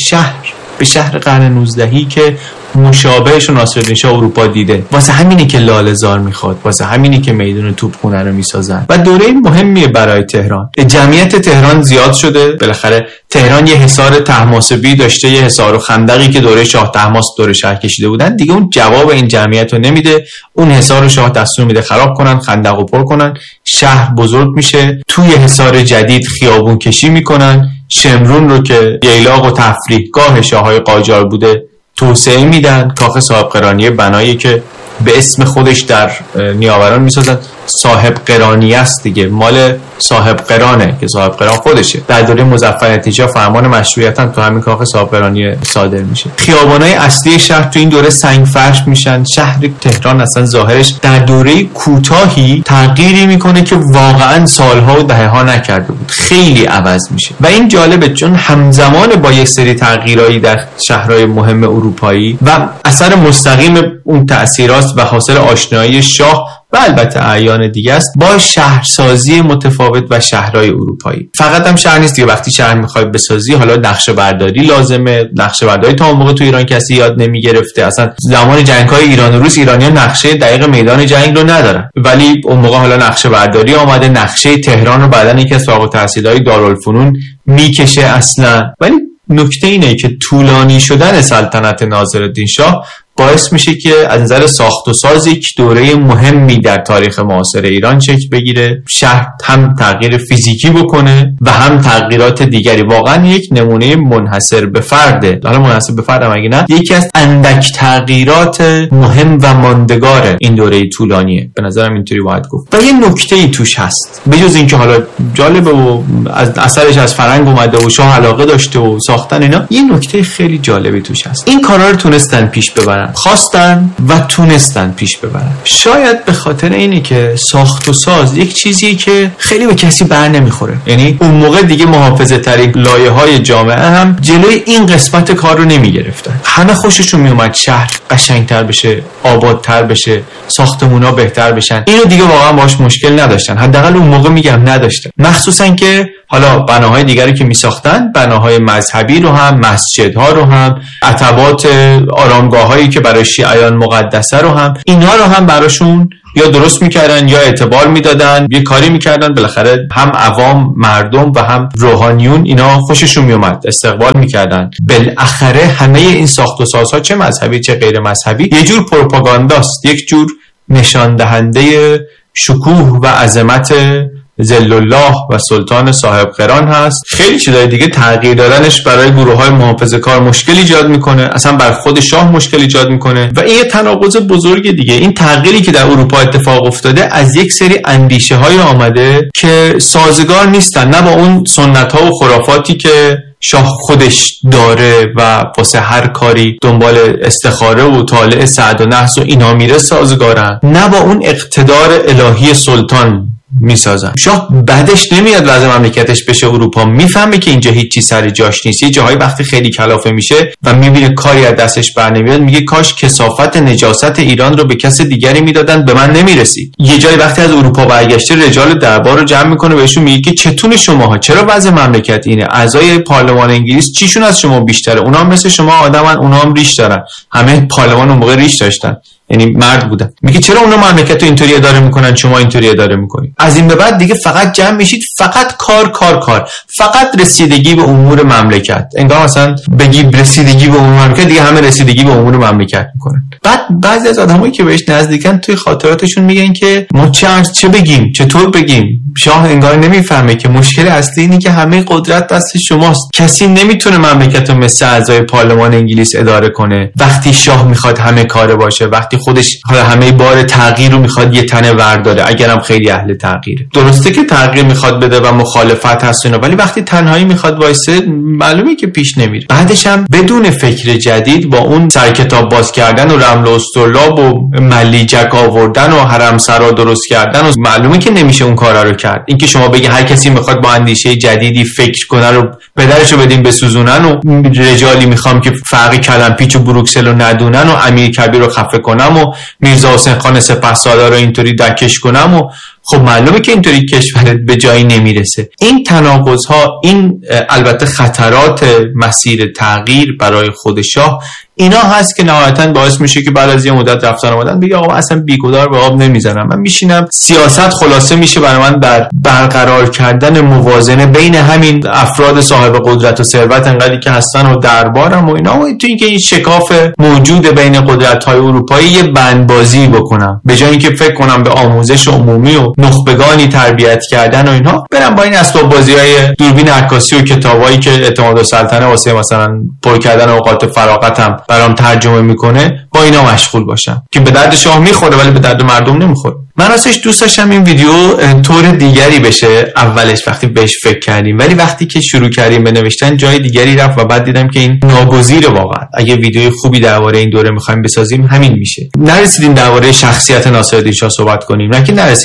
به شهر قرن 19 که مشابهش ناصرالدین شاه اروپا دیده. واسه همینی که لاله‌زار میخواد، واسه همینی که میدون توپخونه رو میسازن و دوره مهمیه برای تهران. جمعیت تهران زیاد شده، بالاخره تهران یه حصار طهماسبی داشته، یه حصار و خندقی که دوره شاه طهماسب دوره شهر کشیده بودن، دیگه اون جواب این جمعیت رو نمیده. اون حصار شاه دستور میده خراب کنن، خندق رو پر کنن، شهر بزرگ میشه، توی حصار جدید خیابون کشی میکنن، شمرون رو که ییلاق و تفریحگاه شاههای قاجار بوده توسعه میدن، کاخ صاحب قرانی بنایی که به اسم خودش در نیاوران میسازن، صاحب قرانی است دیگه، مال صاحب قرانه که صاحب قران خودشه. در دوره مظفرالدین فرمان مشروعیت هم تو همین کاخ صاحب قرانی صادر میشه. خیابانای اصلی شهر تو این دوره سنگ فرش میشن. شهر تهران اصلا ظاهرش در دوره کوتاهی تغییری میکنه که واقعا سالها و دهه‌ها نکرده بود، خیلی عوض میشه. و این جالبه چون همزمان با یک سری تغییرایی در شهرهای مهم اروپایی و اثر مستقیم اون تأثیرات شاه و حاصل آشنایی شاه و البته اعیان دیگه است با شهرسازی متفاوت و شهرهای اروپایی. فقط هم شهر نیست دیگه، وقتی شهر میخوای بسازی حالا نقشه برداری لازمه. نقشه برداری تا اون موقع تو ایران کسی یاد نمیگرفته، اصلا زمان جنگ‌های ایران و روس ایرانیان نقشه دقیق میدان جنگ رو ندارن، ولی اون موقع حالا نقشه برداری آمده، نقشه تهران رو بعدن یکی از فارغ التحصیلای دارالفنون میکشه اصلا. ولی نکته اینه که طولانی شدن سلطنت ناصرالدین شاه باعث میشه که از نظر ساخت و ساز یک دوره مهمی در تاریخ معاصر ایران شکل بگیره. شهر هم تغییر فیزیکی بکنه و هم تغییرات دیگری. واقعا یک نمونه منحصر به فرده. حالا منحصر به فرد اگه نه، یکی از اندک تغییرات مهم و ماندگار این دوره طولانیه، به نظرم اینطوری باید گفت. و یه نکته‌ای توش هست، بجز اینکه حالا جالبه و از اثرش از فرنگ اومده و شاه علاقه داشته و ساختن اینا، یه نکته خیلی جالبی توش هست. این کارا رو تونستن پیش ببرن، خواستن و تونستن پیش ببرن. شاید به خاطر اینه که ساخت و ساز یک چیزیه که خیلی به کسی بر نمیخوره. یعنی اون موقع دیگه محافظه ترین لایه‌های جامعه هم جلوی این قسمت کار رو نمیگرفتن. همه خوششون میومد شهر قشنگتر بشه، آبادتر بشه، ساختمونا بهتر بشن. اینو دیگه واقعا باهاش مشکل نداشتن، حداقل اون موقع میگم نداشتن. مخصوصا که حالا بناهای دیگری که میساختن، بناهای مذهبی رو هم، مسجدها رو هم، عتبات آرامگاهایی که برای شیعیان مقدسه رو هم، اینا رو هم براشون یا درست میکردن یا اعتبار میدادن، یه کاری میکردن. بالاخره هم عوام، مردم و هم روحانیون اینا خوششون میومد، استقبال میکردن. بالاخره همه این ساخت و سازها چه مذهبی چه غیر مذهبی یه جور پروپاگانداست، یک جور نشان دهنده شکوه و عظمت ذل الله و سلطان صاحب قران هست. خیلی چیزای دیگه تغییر دادنش برای گروه‌های محافظه‌کار مشکل ایجاد میکنه، اصلا بر خود شاه مشکل ایجاد میکنه و این یه تناقض بزرگ دیگه. این تغییری که در اروپا اتفاق افتاده از یک سری اندیشه‌های آمده که سازگار نیستن، نه با اون سنت‌ها و خرافاتی که شاه خودش داره و واسه هر کاری دنبال استخاره و طالع سعد و نحس و اینا میره سازگارن، نه با اون اقتدار الهی سلطان میسازن. شاه بعدش نمیاد وضع مملکتش بشه اروپا، میفهمه که اینجا هیچی سر جاش نیست. یه جاهای وقتی خیلی کلافه میشه و میبینه کاری از دستش بر نمیاد، میگه کاش کثافت نجاست ایران رو به کس دیگری میدادن، به من نمیرسید. یه جایی وقتی از اروپا برگشته، رجال دربار رو جمع میکنه، بهشون میگه که چتون شماها، چرا وضع مملکت اینه؟ اعضای پارلمان انگلیس چیشون از شما بیشتره؟ اونا هم مثل شما آدمن، اونا هم ریش دارن. همه پارلمان اون موقع ریش داشتن، یعنی مرد بودن. میگه چرا اونا مملکت رو اینطوری اداره میکنن، شما اینطوری اداره میکنید؟ از این به بعد دیگه فقط جمع میشید، فقط کار، فقط رسیدگی به امور مملکت. انگار مثلا بگی رسیدگی به امور مملکت، دیگه همه رسیدگی به امور مملکت میکنن. بعد بعضی از آدمایی که بهش نزدیکن توی خاطراتشون میگن که ما چه بگیم، چطور بگیم. شاه انگار نمیفهمه که مشکل اصلی اینه که همه قدرت دست شماست. کسی نمیتونه مملکت رو مثل اعضای پارلمان انگلیس اداره کنه. وقتی شاه میخواد همه کاره باشه، وقتی خودش حالا همه بار تغییر رو میخواد یه تنه ورداره، اگرم خیلی اهل تغییره. درسته که تغییر میخواد بده و مخالفت هست اینا، ولی وقتی تنهایی میخواد وایسه معلومه که پیش نمیره. بعدش هم بدون فکر جدید، با اون سرکتاب باز کردن و رمل و استرلاب و ملیجک آوردن و حرم سرا درست کردن و معلومه که نمیشه اون کارا رو کرد. اینکه شما بگی هر کسی میخواد با اندیشه جدیدی فکر کنه رو پدرشو بدیم بسوزونن و رجالی میخوام که فرق کلمپیچ و بروکسل رو ندونن و امیر کبیر رو خفه کنم و میرزا حسین خان سپهسالار رو اینطوری دکش کنم، و خب معلومه که اینطوری کشورت به جایی نمیرسه. این تناقض‌ها، این البته خطرات مسیر تغییر برای خود شاه، اینا هست که نهایتاً باعث میشه که بعد از یه مدت رفتن اومدن بگه آقا اصلا بیگدار به آب نمیزنم، من میشینم سیاست خلاصه میشه برای من در برقرار کردن موازنه بین همین افراد صاحب قدرت و ثروت انقدری که هستن و دربارم و اینا، و تو اینکه این شکاف موجود بین قدرت‌های اروپایی یه بندبازی بکنم، به جای اینکه فکر کنم به آموزش عمومی و نخبگانی تربیت کردن و اینها، برم با این اسباب بازی‌های دوربین عکاسی و کتابایی که اعتماد السلطنه واسه مثلا پر کردن اوقات فراغتم برام ترجمه میکنه، با اینا مشغول باشم که به درد شاه میخوره ولی به درد مردم نمیخوره. من راستش دوست داشتم این ویدیو طور دیگری بشه اولش وقتی بهش فکر کردیم، ولی وقتی که شروع کردیم به نوشتن جای دیگری رفت و بعد دیدم که این ناگزیره. واقعا اگه ویدیوی خوبی درباره این دوره میخوایم بسازیم همین میشه. نرسیدیم درباره شخصیت ناصرالدین شاه صحبت کنیم، نه که نرسیدیم،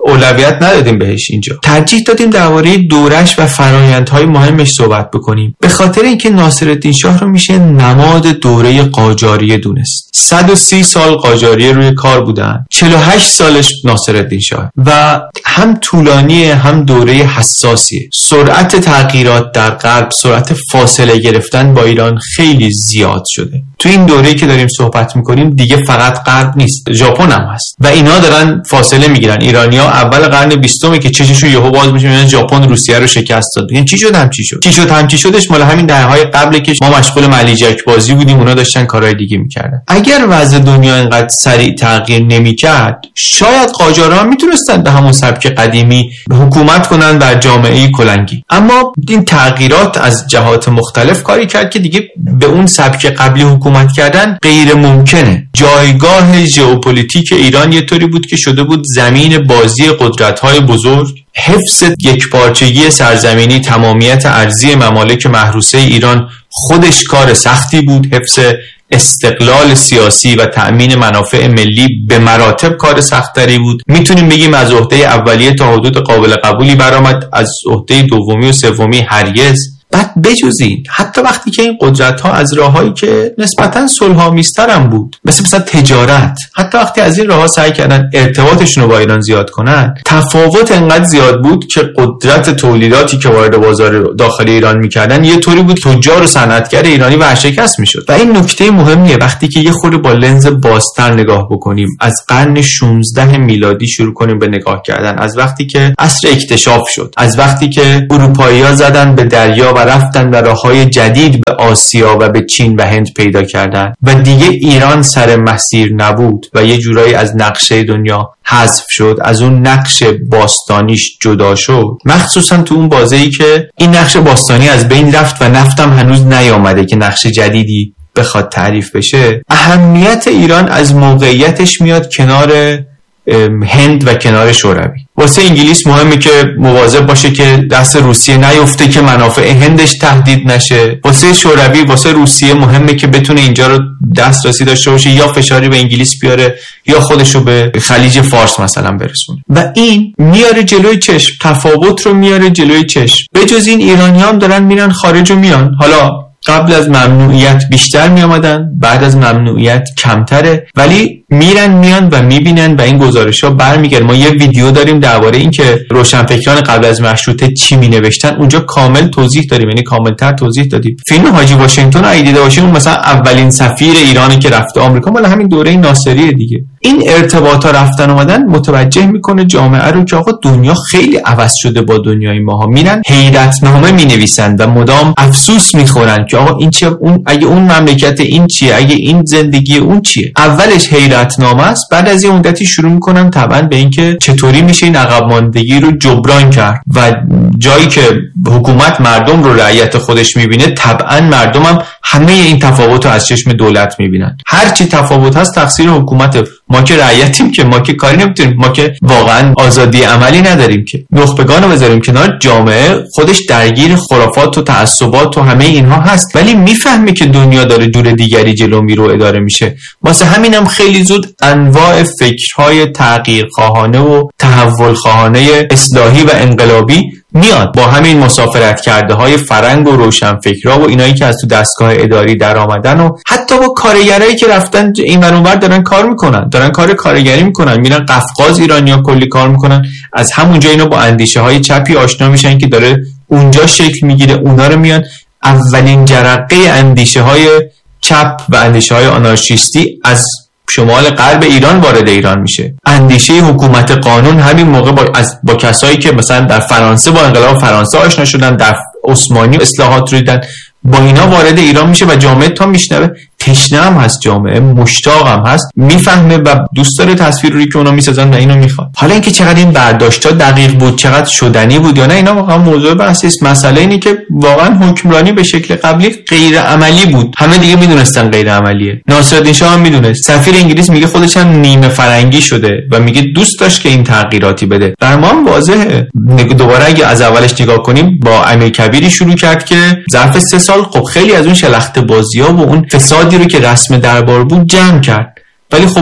اولویت ندادیم بهش. اینجا ترجیح دادیم درباره دورش و فرآیندهای مهمش صحبت بکنیم، به خاطر اینکه ناصرالدین شاه رو میشه نماد دوره قاجاریه دونست. 130 سال قاجاریه روی کار بودن، 48 سالش ناصرالدین شاه و هم طولانیه هم دوره حساسیه. سرعت تغییرات در غرب، سرعت فاصله گرفتن با ایران خیلی زیاد شده. تو این دوره‌ای که داریم صحبت میکنیم دیگه فقط غرب نیست، ژاپن هم هست و اینا دارن فاصله میگیرن. ایرانی‌ها اول قرن 20 که چششون یهو باز میشه میبینن ژاپن روسیه رو شکست داد. میگن چی شد همچی شدش مال همین دهه‌های قبل که ما مشغول ملیجک بازی بودیم، اونا داشتن کارهای دیگه میکردن. اگر وضع دنیا اینقدر سریع تغییر نمیکرد شاید قاجارها میتونستن به همون سبک قدیمی حکومت کنن بر جامعه کلنگی، اما این تغییرات از جهات مختلف کاری کرد که دیگه به اون سبک قبلی حکومت کردن غیر ممکنه. جایگاه ژئوپلیتیک ایران یه طوری بود که شده بود زمین بازی قدرت‌های بزرگ. حفظ یکپارچگی سرزمینی، تمامیت ارضی ممالک محروسه ایران خودش کار سختی بود. حفظ استقلال سیاسی و تأمین منافع ملی به مراتب کار سختری بود. میتونیم بگیم از عهده اولیه تا حدود قابل قبولی برآمد، از عهده دومی و سومی هرگز. بعد بجزین حتی وقتی که این قدرت ها از راههایی که نسبتاً صلح‌آمیزتر هم بود، مثلا تجارت، حتی وقتی از این راهها سعی کردن ارتباطشون رو با ایران زیاد کنن، تفاوت انقدر زیاد بود که قدرت تولیداتی که وارد بازار داخلی ایران میکردن یه طوری بود تجار و صنعتگر ایرانی ورشکست میشد. و این نکته مهمیه وقتی که یه خورده با لنز بازتر نگاه بکنیم، از قرن 16 میلادی شروع کنیم به نگاه کردن، از وقتی که عصر اکتشاف شد، از وقتی که اروپایی‌ها زدن به دریا و رفتن و راههای جدید به آسیا و به چین و هند پیدا کردن و دیگه ایران سر مسیر نبود و یه جورایی از نقشه دنیا حذف شد، از اون نقش باستانیش جدا شد. مخصوصا تو اون بازه‌ای که این نقش باستانی از بین رفت و نفتم هنوز نیامده که نقش جدیدی بخواد تعریف بشه. اهمیت ایران از موقعیتش میاد کنار هند و کنار شوروی. واسه انگلیس مهمه که مواظب باشه که دست روسیه نیفته که منافع هندش تهدید نشه. واسه شوروی، واسه روسیه مهمه که بتونه اینجا رو دسترسی داشته باشه، یا فشاری به انگلیس بیاره یا خودشو به خلیج فارس مثلا برسونه. و این میاره جلوی چشم، تفاوت رو میاره جلوی چشم. بجز این ایرانی‌ها هم دارن میرن خارج و میان. حالا قبل از ممنوعیت بیشتر می آمدن، بعد از ممنوعیت کمتره، ولی میرن میان و میبینن و این گزارش ها برمیگرد. ما یه ویدیو داریم درباره این که روشنفکران قبل از مشروطه چی می نوشتن، اونجا کامل توضیح داریم، یعنی کاملتر توضیح دادیم. فیلم حاجی واشنگتن رو دیده باشین، اون مثلا اولین سفیر ایرانی که رفته آمریکا مال همین دوره ناصری دیگه. این ارتباطا رفتن اومدن متوجه میکنه جامعه رو که آقا دنیا خیلی عوض شده با دنیای ماها. میرن حیرتنامه مینویسن و مدام افسوس میخورن که آقا این چیه، اون اگه اون مملکت این چیه، اگه این زندگی اون چیه. اولش حیرتنامه است، بعد از یه مدتی شروع میکنن طبعا به اینکه چطوری میشه این عقب ماندگی رو جبران کرد و جایی که حکومت مردم رو رعیت خودش میبینه، طبعا مردم هم همه این تفاوت رو از چشم دولت میبینن. هر چی تفاوت هست تقصیر حکومته. ما که رعیتیم که، ما که کاری نمیتونیم، ما که واقعا آزادی عملی نداریم که. نخبگان رو بذاریم کنار، جامعه خودش درگیر خرافات و تعصبات و همه اینها هست، ولی میفهمه که دنیا داره جور دیگری جلو میره و اداره میشه. واسه همینم خیلی زود انواع فکرهای تغییرخواهانه و تحولخواهانه اصلاحی و انقلابی میاد با همین مسافرت کرده های فرنگ و روشنفکرها و اینایی که از تو دستگاه اداری در آمدن و حتی با کارگرایی که رفتن این ور اون ور دارن کار میکنن، دارن کار کارگری میکنن، میرن قفقاز ایرانی‌ها کلی کار میکنن. از همونجا اینا با اندیشه های چپی آشنا میشن که داره اونجا شکل میگیره، اونا رو میان اولین جرقه اندیشه های چپ و اندیشه های آنارشیستی از شمال غرب ایران وارد ایران میشه. اندیشه حکومت قانون همین موقع با کسایی که مثلا در فرانسه با انقلاب فرانسه آشنا شدن، در عثمانی اصلاحات رو دیدن، با اینا وارد ایران میشه و جامعه تا میشنوه تشنه هم هست، جامعه مشتاق هم هست، میفهمه و دوست داره تصویری که اونا میسازن و اینو میخواد. حالا اینکه چقدر این برداشت‌ها دقیق بود، چقدر شدنی بود یا نه، اینا واقعا موضوع بحثی است. مسئله اینه که واقعا حکمرانی به شکل قبلی غیر عملی بود. همه دیگه میدونستن غیر عملیه. ناصرالدین شاه هم میدونست. سفیر انگلیس میگه خودش هم نیمه فرنگی شده و میگه دوست داشت که این تغییراتی بده. در ما هم واضحه. دوباره اگه از اولش نگاه کنیم، با امیرکبیری شروع کرد که ظرف 3 سال خب خیلی از اون شلخته بازی‌ها و اون فسادی رو که رسم دربار بود جمع کرد، ولی خب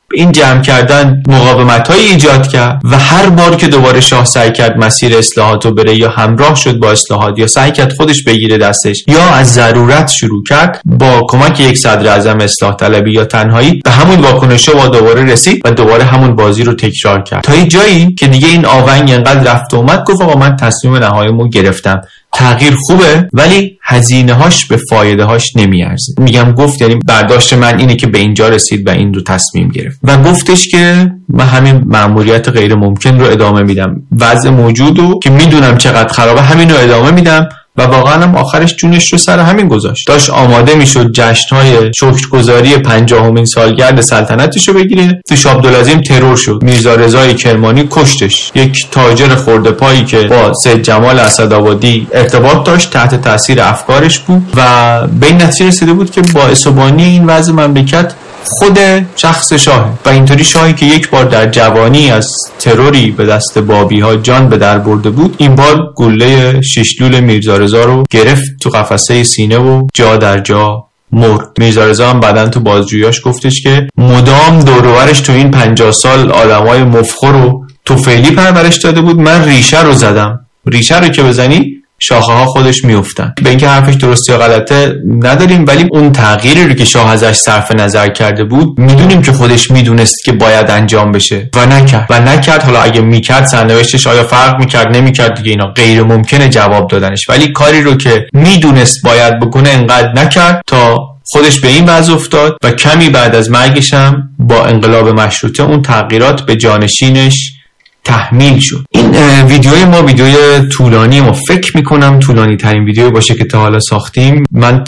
این جمع کردن مقاومت‌های ایجاد کرد و هر بار که دوباره شاه سعی کرد مسیر اصلاحات رو بره یا همراه شد با اصلاحات یا سعی کرد خودش بگیره دستش یا از ضرورت شروع کرد، با کمک یک صدر اعظم اصلاح طلبی یا تنهایی به همون واکنش با دوباره رسید و دوباره همون بازی رو تکرار کرد تا جایی که دیگه این آونگ انقدر رفت و اومد گفت آقا من تصمیم نهاییمو گرفتم. تغییر خوبه ولی هزینه هاش به فایده هاش نمیارزه. میگم گفت یعنی برداشت من اینه که به اینجا رسید و این رو تصمیم گرفت و گفتش که من همین مأموریت غیر ممکن رو ادامه میدم، وضع موجودو که میدونم چقدر خرابه همین رو ادامه میدم و واقعا هم آخرش جونش رو سر همین گذاشت. داشت آماده میشد جشن‌های شکرگزاری 50مین سالگرد سلطنتش رو بگیره. تو شاه عبدالعظیم ترور شد، میرزا رضای کرمانی کشتش، یک تاجر خرده پایی که با سید جمال اسدآبادی ارتباط داشت تحت تاثیر افکارش بود و به این نتیجه رسیده بود که باعث و بانی این وضع مملکت خود شخص شاهه و اینطوری شاهی که یک بار در جوانی از تروری به دست بابی ها جان به در برده بود، این بار گله ششلول میرزا رضا رو گرفت تو قفسه سینه و جا در جا مرد. میرزا رضا هم بعدن تو بازجوییاش گفتش که مدام دور و برش تو این 50 سال آدمای مفخر و توفیلی پرورش داده بود، من ریشه رو زدم. ریشه رو که بزنی شاخه ها خودش میافتن. به اینکه حرفش درسته یا غلطه نداریم، ولی اون تغییری رو که شاه ازش صرف نظر کرده بود میدونیم که خودش میدونست که باید انجام بشه و نکرد. حالا اگه میکرد سرنوشتش آیا فرق میکرد نمیکرد دیگه اینا غیر ممکنه جواب دادنش، ولی کاری رو که میدونست باید بکنه انقدر نکرد تا خودش به این وضع افتاد و کمی بعد از مرگش هم با انقلاب مشروطه اون تغییرات به جانشینش تحمیل شد. این ویدیوی ما ویدیوی طولانی، ما فکر میکنم طولانی ترین ویدیو باشه که تا حالا ساختیم. من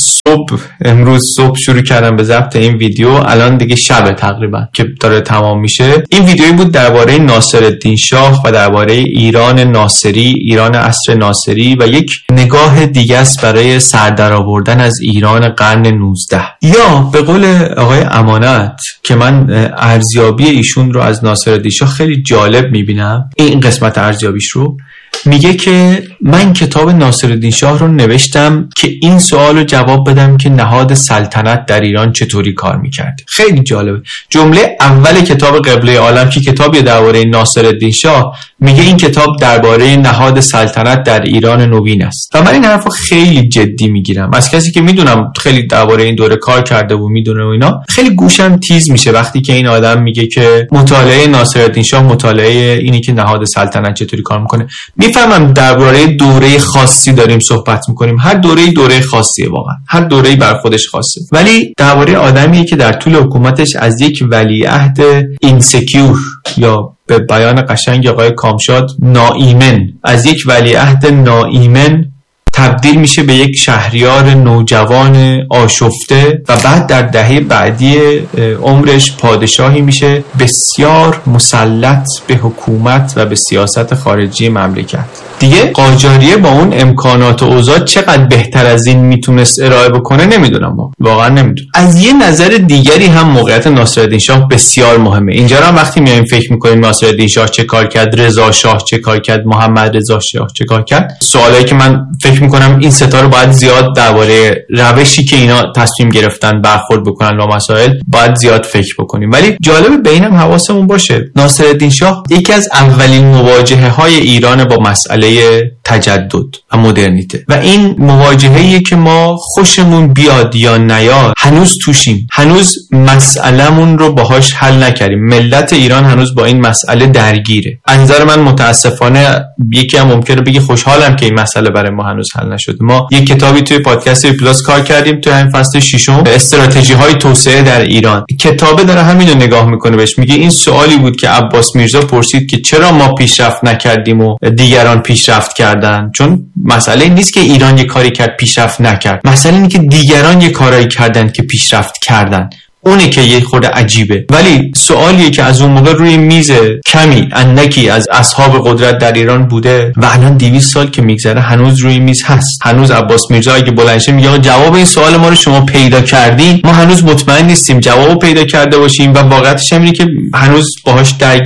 امروز صبح شروع کردم به ضبط این ویدیو، الان دیگه شب تقریبا که داره تمام میشه. این ویدیویی بود درباره ناصرالدین شاه و درباره ایران ناصری، ایران عصر ناصری و یک نگاه دیگه است برای سردرآوردن از ایران قرن 19. یا به قول آقای امانت که من ارزیابی ایشون رو از ناصرالدین شاه خیلی جالب میبینم، این قسمت ارزیابیش رو میگه که من کتاب ناصرالدین شاه رو نوشتم که این سوال رو جواب بدم که نهاد سلطنت در ایران چطوری کار میکرد. خیلی جالبه. جمله اول کتاب قبله عالم که کتابی درباره ناصرالدین شاه میگه این کتاب درباره نهاد سلطنت در ایران نوین است و من این حرفو خیلی جدی میگیرم. از کسی که میدونم خیلی درباره این دوره کار کرده و میدونه و اینا، خیلی گوشم تیز میشه وقتی که این آدم میگه که مطالعه ناصرالدین شاه مطالعه اینی که نهاد سلطنت چطوری کار میکنه. میفهمم درباره دوره خاصی داریم صحبت میکنیم، هر دوره خاصیه، واقعا هر دوره‌ای بر خودش خاصه، ولی درباره آدمیه که در طول حکومتش از یک ولیعهد اینسکیور یا به بیان قشنگ آقای کامشاد ناایمن، از یک ولیعهد ناایمن تبدیل میشه به یک شهریار نوجوان آشفته و بعد در دهه بعدی عمرش پادشاهی میشه بسیار مسلط به حکومت و به سیاست خارجی مملکت. دیگه قاجاریه با اون امکانات و اوضاع چقدر بهتر از این میتونست ارائه بکنه نمیدونم، واقعا نمیدونم. از یه نظر دیگری هم موقعیت ناصرالدین شاه بسیار مهمه. اینجا هم وقتی میایم فکر میکنیم ناصرالدین شاه چه کار کرد، رضا شاه چه کار کرد، محمد رضا شاه چه کار کرد، سوالایی که من فکر میکنم این ستا رو باید زیاد درباره روشی که اینا تصمیم گرفتن برخورد بکنن با مسائل باید زیاد فکر بکنیم. ولی جالبه به اینم حواسمون باشه ناصرالدین شاه یکی از اولین مواجهه های ایران با مسئله تجدد و مدرنیته و این مواجهه‌ایه که ما خوشمون بیاد یا نیاد هنوز توشیم، هنوز مسئله‌مون رو باهاش حل نکردیم. ملت ایران هنوز با این مسئله درگیره. از نظر من متاسفانه یکی هم ممکنه بگه خوشحالم که این مسئله برای ما هنوز حل نشده. ما یک کتابی توی پادکست پلاس کار کردیم توی همین فصل 6 استراتژی‌های توسعه در ایران. کتابه داره همینو نگاه میکنه، بهش میگه این سوالی بود که عباس میرزا پرسید که چرا ما پیشرفت نکردیم و دیگران پیشرفت کردن. چون مسئله این نیست که ایران یه کاری کرد پیشرفت نکرد، مسئله اینه که دیگران یه کارایی کردن که پیشرفت کردن. اونه که یه خورده عجیبه. ولی سوالیه که از اون موقع روی میز کمی اندکی از اصحاب قدرت در ایران بوده و الان 200 سال که میگذره هنوز روی میز هست. هنوز عباس میرزا اگه بلند شه میگه جواب این سوال ما رو شما پیدا کردین، ما هنوز مطمئن نیستیم جوابو پیدا کرده باشیم و واقعیتش اینه که هنوز باهاش درگیریم.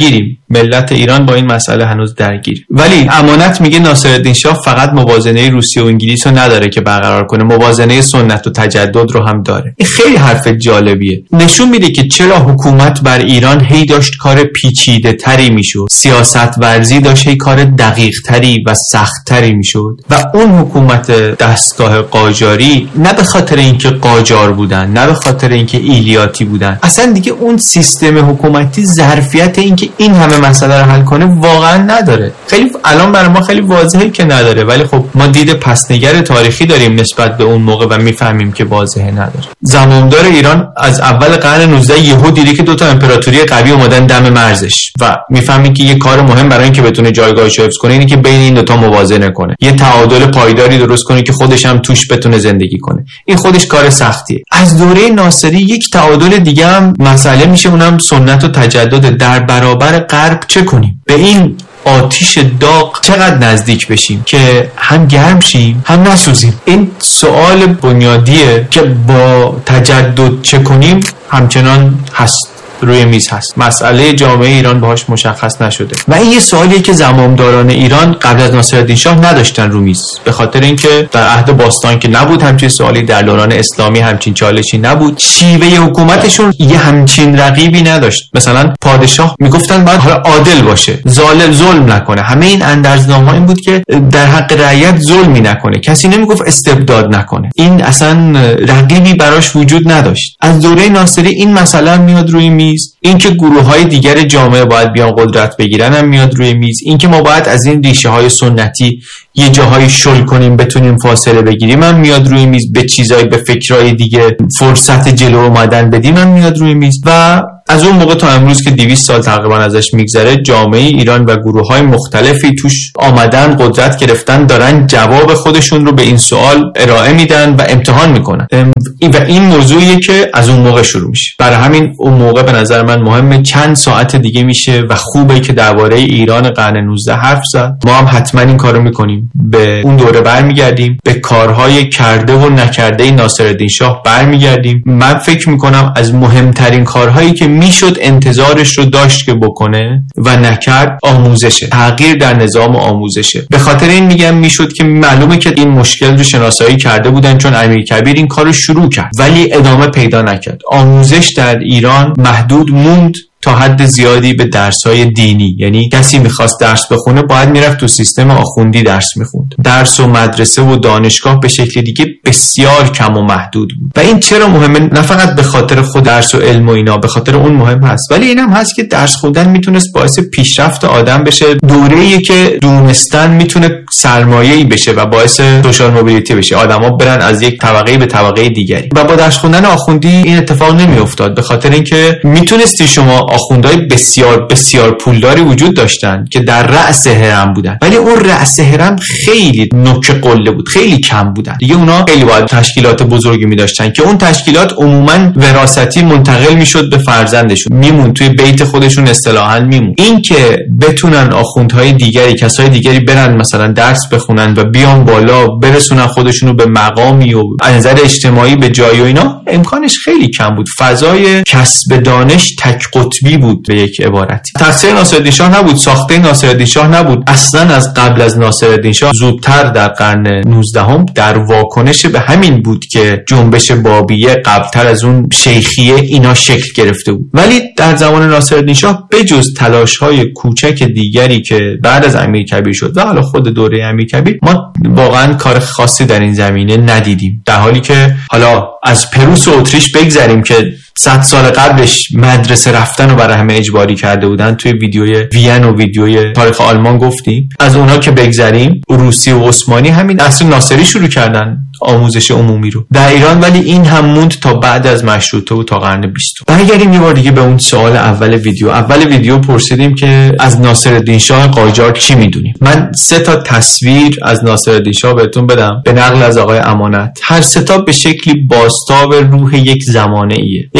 ملت ایران با این مسئله هنوز درگیر. ولی امانت میگه ناصرالدین شاه فقط موازنه روسیه و انگلیس رو نداره که برقرار کنه، موازنه سنت و تجدد رو هم داره. این خیلی حرف جالبیه، نشون میده که چرا حکومت بر ایران هی داشت کار پیچیده تری میشد، سیاست ورزی داشت هی کار دقیق تری و سخت تری میشد و اون حکومت دستگاه قاجاری نه به خاطر اینکه قاجار بودن، نه به خاطر اینکه ایلیاتی بودن، اصلا دیگه اون سیستم حکومتی ظرفیت اینکه این همه مسئله رو حل کنه واقعا نداره. خیلی الان برای ما خیلی واضحه که نداره، ولی خب ما دید پسنگر تاریخی داریم نسبت به اون موقع و میفهمیم که واضحه نداره. زمامدار ایران از اول قرن 19 یهو دیده که دو تا امپراتوری قوی اومدن دم مرزش و میفهمید که یه کار مهم برای اینکه بتونه جایگاهش رو حفظ کنه اینه که بین این دو تا موازنه کنه، یه تعادل پایداری درست کنه که خودش هم توش بتونه زندگی کنه. این خودش کار سختیه. از دوره ناصری یک تعادل دیگه هم مسئله میشه، اونم سنت و تجدد. در برابر غرب چه کنیم؟ به این آتیش داغ چقدر نزدیک بشیم که هم گرم شیم هم نسوزیم؟ این سوال بنیادیه که با تجدد چه کنیم همچنان هست، روی میز هست. مسئله جامعه ایران باهاش مشخص نشده و این یه سوالیه که زمامداران ایران قبل از ناصرالدین شاه نداشتن رو میز، به خاطر اینکه در عهد باستان که نبود همچین سوالی، در دوران اسلامی همچین چالشی نبود، شیوه حکومتشون یه همچین رقیبی نداشت. مثلا پادشاه میگفتن باید حالا عادل باشه، ظلم نکنه. همه این اندرزنامه‌ها این بود که در حق رعیت ظلمی نکنه، کسی نمیگفت استبداد نکنه. این اصلا رقیبی براش وجود نداشت. از دوره ناصری این مسئله میاد روی میز، اینکه گروه‌های دیگر جامعه باید بیان قدرت بگیرن هم میاد روی میز، اینکه ما باید از این ریشه‌های سنتی یه جاهایی شل کنیم بتونیم فاصله بگیریم هم میاد روی میز، به چیزای به فکرای دیگه فرصت جلو اومدن بدیم هم میاد روی میز. و از اون موقع تا امروز که 200 سال تقریبا ازش میگذره، جامعه ایران و گروه‌های مختلفی توش آمدن، قدرت گرفتن، دارن جواب خودشون رو به این سوال ارائه میدن و امتحان میکنن و این موضوعیه که از اون موقع شروع میشه. برای همین اون موقع به نظر من مهمه، چند ساعت دیگه میشه و خوبه که درباره ایران قرن 19 حرف زد. ما هم حتما این کارو میکنیم، به اون دوره برمیگردیم، به کارهای کرده و نکرده ناصرالدین شاه برمیگردیم. من فکر میکنم از مهمترین کارهایی که میشد انتظارش رو داشت که بکنه و نکرد آموزشه، تغییر در نظام آموزشه. به خاطر این میگم میشد که معلومه که این مشکل رو شناسایی کرده بودن، چون امیرکبیر این کار رو شروع کرد ولی ادامه پیدا نکرد. آموزش در ایران محدود موند تا حد زیادی به درس‌های دینی، یعنی کسی می‌خواست درس بخونه باید میرفت تو سیستم آخوندی درس می‌خوند. درس و مدرسه و دانشگاه به شکل دیگه بسیار کم و محدود بود. و این چرا مهمه؟ نه فقط به خاطر خود درس و علم و اینا، به خاطر اون مهم هست، ولی اینم هست که درس خوندن میتونست باعث پیشرفت آدم بشه. دوره‌ای که دونستن میتونه سرمایه‌ای بشه و باعث سوشال موبیلیتی بشه، آدما برن از یک طبقه به طبقه دیگری. و با درس خوندن آخوندی این اتفاق نمیافتاد، به خاطر اینکه میتونستی شما آخوندهای بسیار بسیار پولداری وجود داشتن که در رأس هرم بودن، ولی اون رأس هرم خیلی نوک قله بود، خیلی کم بودن دیگه. اونا خیلی باید تشکیلات بزرگی می داشتن که اون تشکیلات عموما وراثتی منتقل میشد به فرزندشون، میمون توی بیت خودشون اصطلاحاً میمون. این که بتونن آخوندهای دیگری، کسای دیگری برن مثلا درس بخونن و بیان بالا برسونن خودشونو به مقامی و از نظر اجتماعی به جایی و اینا، امکانش خیلی کم بود. فضای کسب دانش تک قطبی بود به یک عبارتی. تقصیر ناصرالدین شاه نبود، ساخته ناصرالدین شاه نبود، اصلا از قبل از ناصرالدین شاه زودتر در قرن 19 در واکنش به همین بود که جنبش بابیه قبلتر از اون شیخیه اینا شکل گرفته بود. ولی در زمان ناصرالدین شاه بجز تلاش‌های کوچک دیگری که بعد از امیرکبیر شد و حالا خود دوره امیرکبیر، ما واقعا کار خاصی در این زمینه ندیدیم. در حالی که حالا از پروس و اتریش بگذریم که 100 سال قبلش مدرسه رفتن رو برای همه اجباری کرده بودن، توی ویدیوی وین و ویدیوی تاریخ آلمان گفتیم. از اونها که بگذریم، روسی و عثمانی همین عصر ناصری شروع کردن آموزش عمومی رو در ایران، ولی این هم موند تا بعد از مشروطه و تا قرن 20. برگردیم یه بار دیگه به اون سوال اول ویدیو پرسیدیم که از ناصرالدین شاه قاجار چی میدونیم. من 3 تا تصویر از ناصرالدین شاه بهتون بدم به نقل از آقای امانت. هر 3 تا به شکلی بازتاب روح یک زمانه ایه.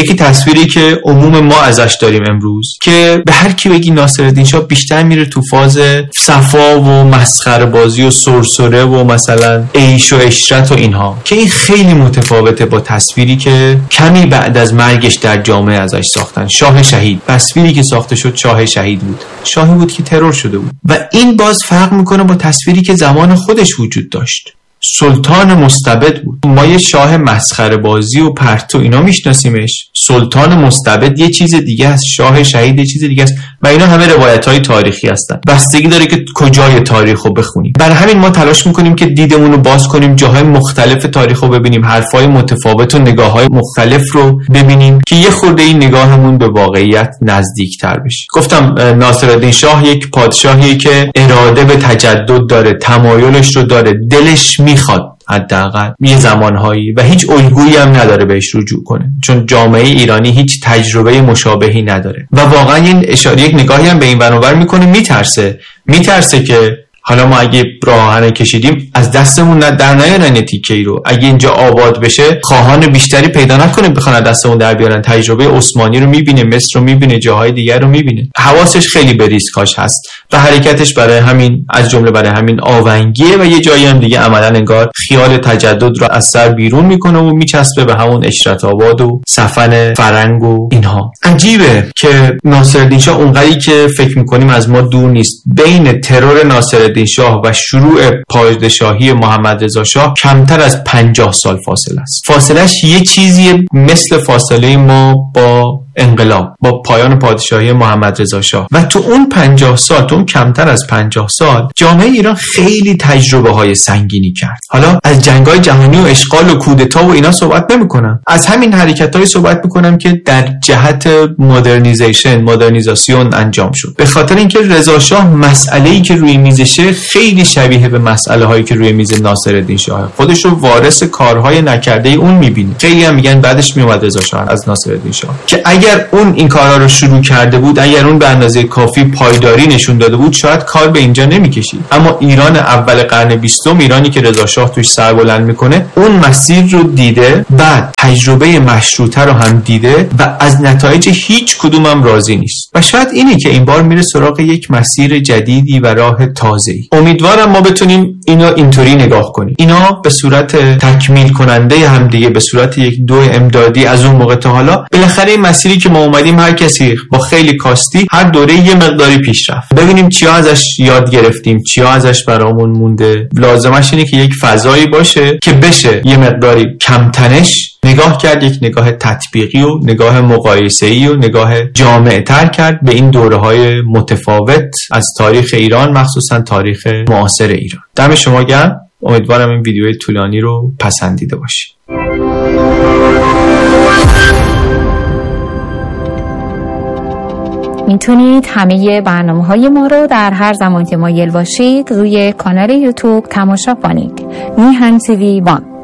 یکی تصویری که عموم ما ازش داریم امروز که به هر کی بگی ناصرالدین شاه بیشتر میره تو فاز صفا و مسخره بازی و سرسره و مثلا عیش و عشرت و اینها، که این خیلی متفاوته با تصویری که کمی بعد از مرگش در جامعه ازش ساختن. شاه شهید، تصویری که ساخته شد شاه شهید بود، شاهی بود که ترور شده بود و این باز فرق میکنه با تصویری که زمان خودش وجود داشت. سلطان مستبد بود. ما یه شاه مسخره بازی و پرتو اینا میشناسیمش، سلطان مستبد یه چیز دیگه است، شاه شهید یه چیز دیگه است و اینا همه روایت‌های تاریخی هستن. بستگی داره که کجای تاریخو بخونیم. برای همین ما تلاش میکنیم که دیدمون رو باز کنیم، جاهای مختلف تاریخو ببینیم، حرفای متفاوت و نگاه‌های مختلف رو ببینیم که یه خورده این نگاهمون به واقعیت نزدیک‌تر بشه. گفتم ناصرالدین شاه یک پادشاهیه که اراده به تجدد داره، تمایلش رو داره، دلش میخواد حداقل یه زمانهایی و هیچ الگویی هم نداره بهش رجوع کنه، چون جامعه ایرانی هیچ تجربه مشابهی نداره و واقعا این اشاره یک نگاهی هم به این ور میکنه، میترسه که حالا ما اگه راهنه کشیدیم از دستمون در نیارن تیکه‌ای رو، اگه اینجا آباد بشه خواهان بیشتری پیدا نکنه بخوان دستمون در بیارن. تجربه عثمانی رو میبینه، مصر رو میبینه، جاهای دیگر رو میبینه، حواسش خیلی به ریسکاش هست و حرکتش برای همین از جمله برای همین آونگیه و یه جایی هم دیگه عملا انگار خیال تجدد رو از سر بیرون میکنه و میچسبه به همون اشرت آباد و سفن فرنگ و اینها. عجیبه که ناصرالدین شاه اونقدری که فکر میکنیم از ما دور نیست. بین ترور ناصرالدین شاه و شروع پادشاهی محمد رضا شاه کمتر از 50 سال فاصله است. فاصلهش یه چیزی مثل فاصله ما با انقلاب، با پایان پادشاهی محمد رضا شاه و تو اون 50 سال، تو اون کمتر از 50 سال جامعه ایران خیلی تجربه های سنگینی کرد. حالا از جنگ‌های جهانی و اشغال و کودتا و اینا صحبت نمی‌کنم، از همین حرکت‌های صحبت می‌کنم که در جهت مدرنیزاسیون انجام شد. به خاطر اینکه رضا شاه مسئله‌ای که روی میزشه خیلی شبیه به مسئله‌هایی که روی میز ناصرالدین شاه، خودش رو وارث کارهای نکرده اون می‌بینه. خیلی هم میگن بعدش میومد رضا شاه از ناصرالدین شاه که اگر اون این کارا رو شروع کرده بود، اگر اون به اندازه کافی پایداری نشون داده بود، شاید کار به اینجا نمی‌کشید. اما ایران اول قرن 20، ایرانی که رضا شاه توش سر بلند میکنه، اون مسیر رو دیده، بعد تجربه مشروطه رو هم دیده و از نتایج هیچ کدوم هم راضی نیست و شاید اینه که این بار میره سراغ یک مسیر جدیدی و راه تازه‌ای. امیدوارم ما بتونیم اینو اینطوری نگاه کنیم، اینا به صورت تکمیل کننده هم دیگه، به صورت یک دو امدادی از اون موقع تا حالا. بالاخره این مسیری که ما اومدیم هر کسی با خیلی کاستی هر دوره یه مقداری پیش رفت، ببینیم چیا ازش یاد گرفتیم، چیا ازش برامون مونده. لازمش اینه که یک فضایی باشه که بشه یه مقداری کمتنش نگاه کرد، یک نگاه تطبیقی و نگاه مقایسه‌ای و نگاه جامع‌تر کرد به این دوره‌های متفاوت از تاریخ ایران، مخصوصا تاریخ معاصر ایران. دم شما گرم. امیدوارم این ویدیوی طولانی رو پسندیده باشید. میتونید همه برنامه‌های ما رو در هر زمان که مایل باشید روی کانال یوتیوب تماشا کنید. میهن TV 1.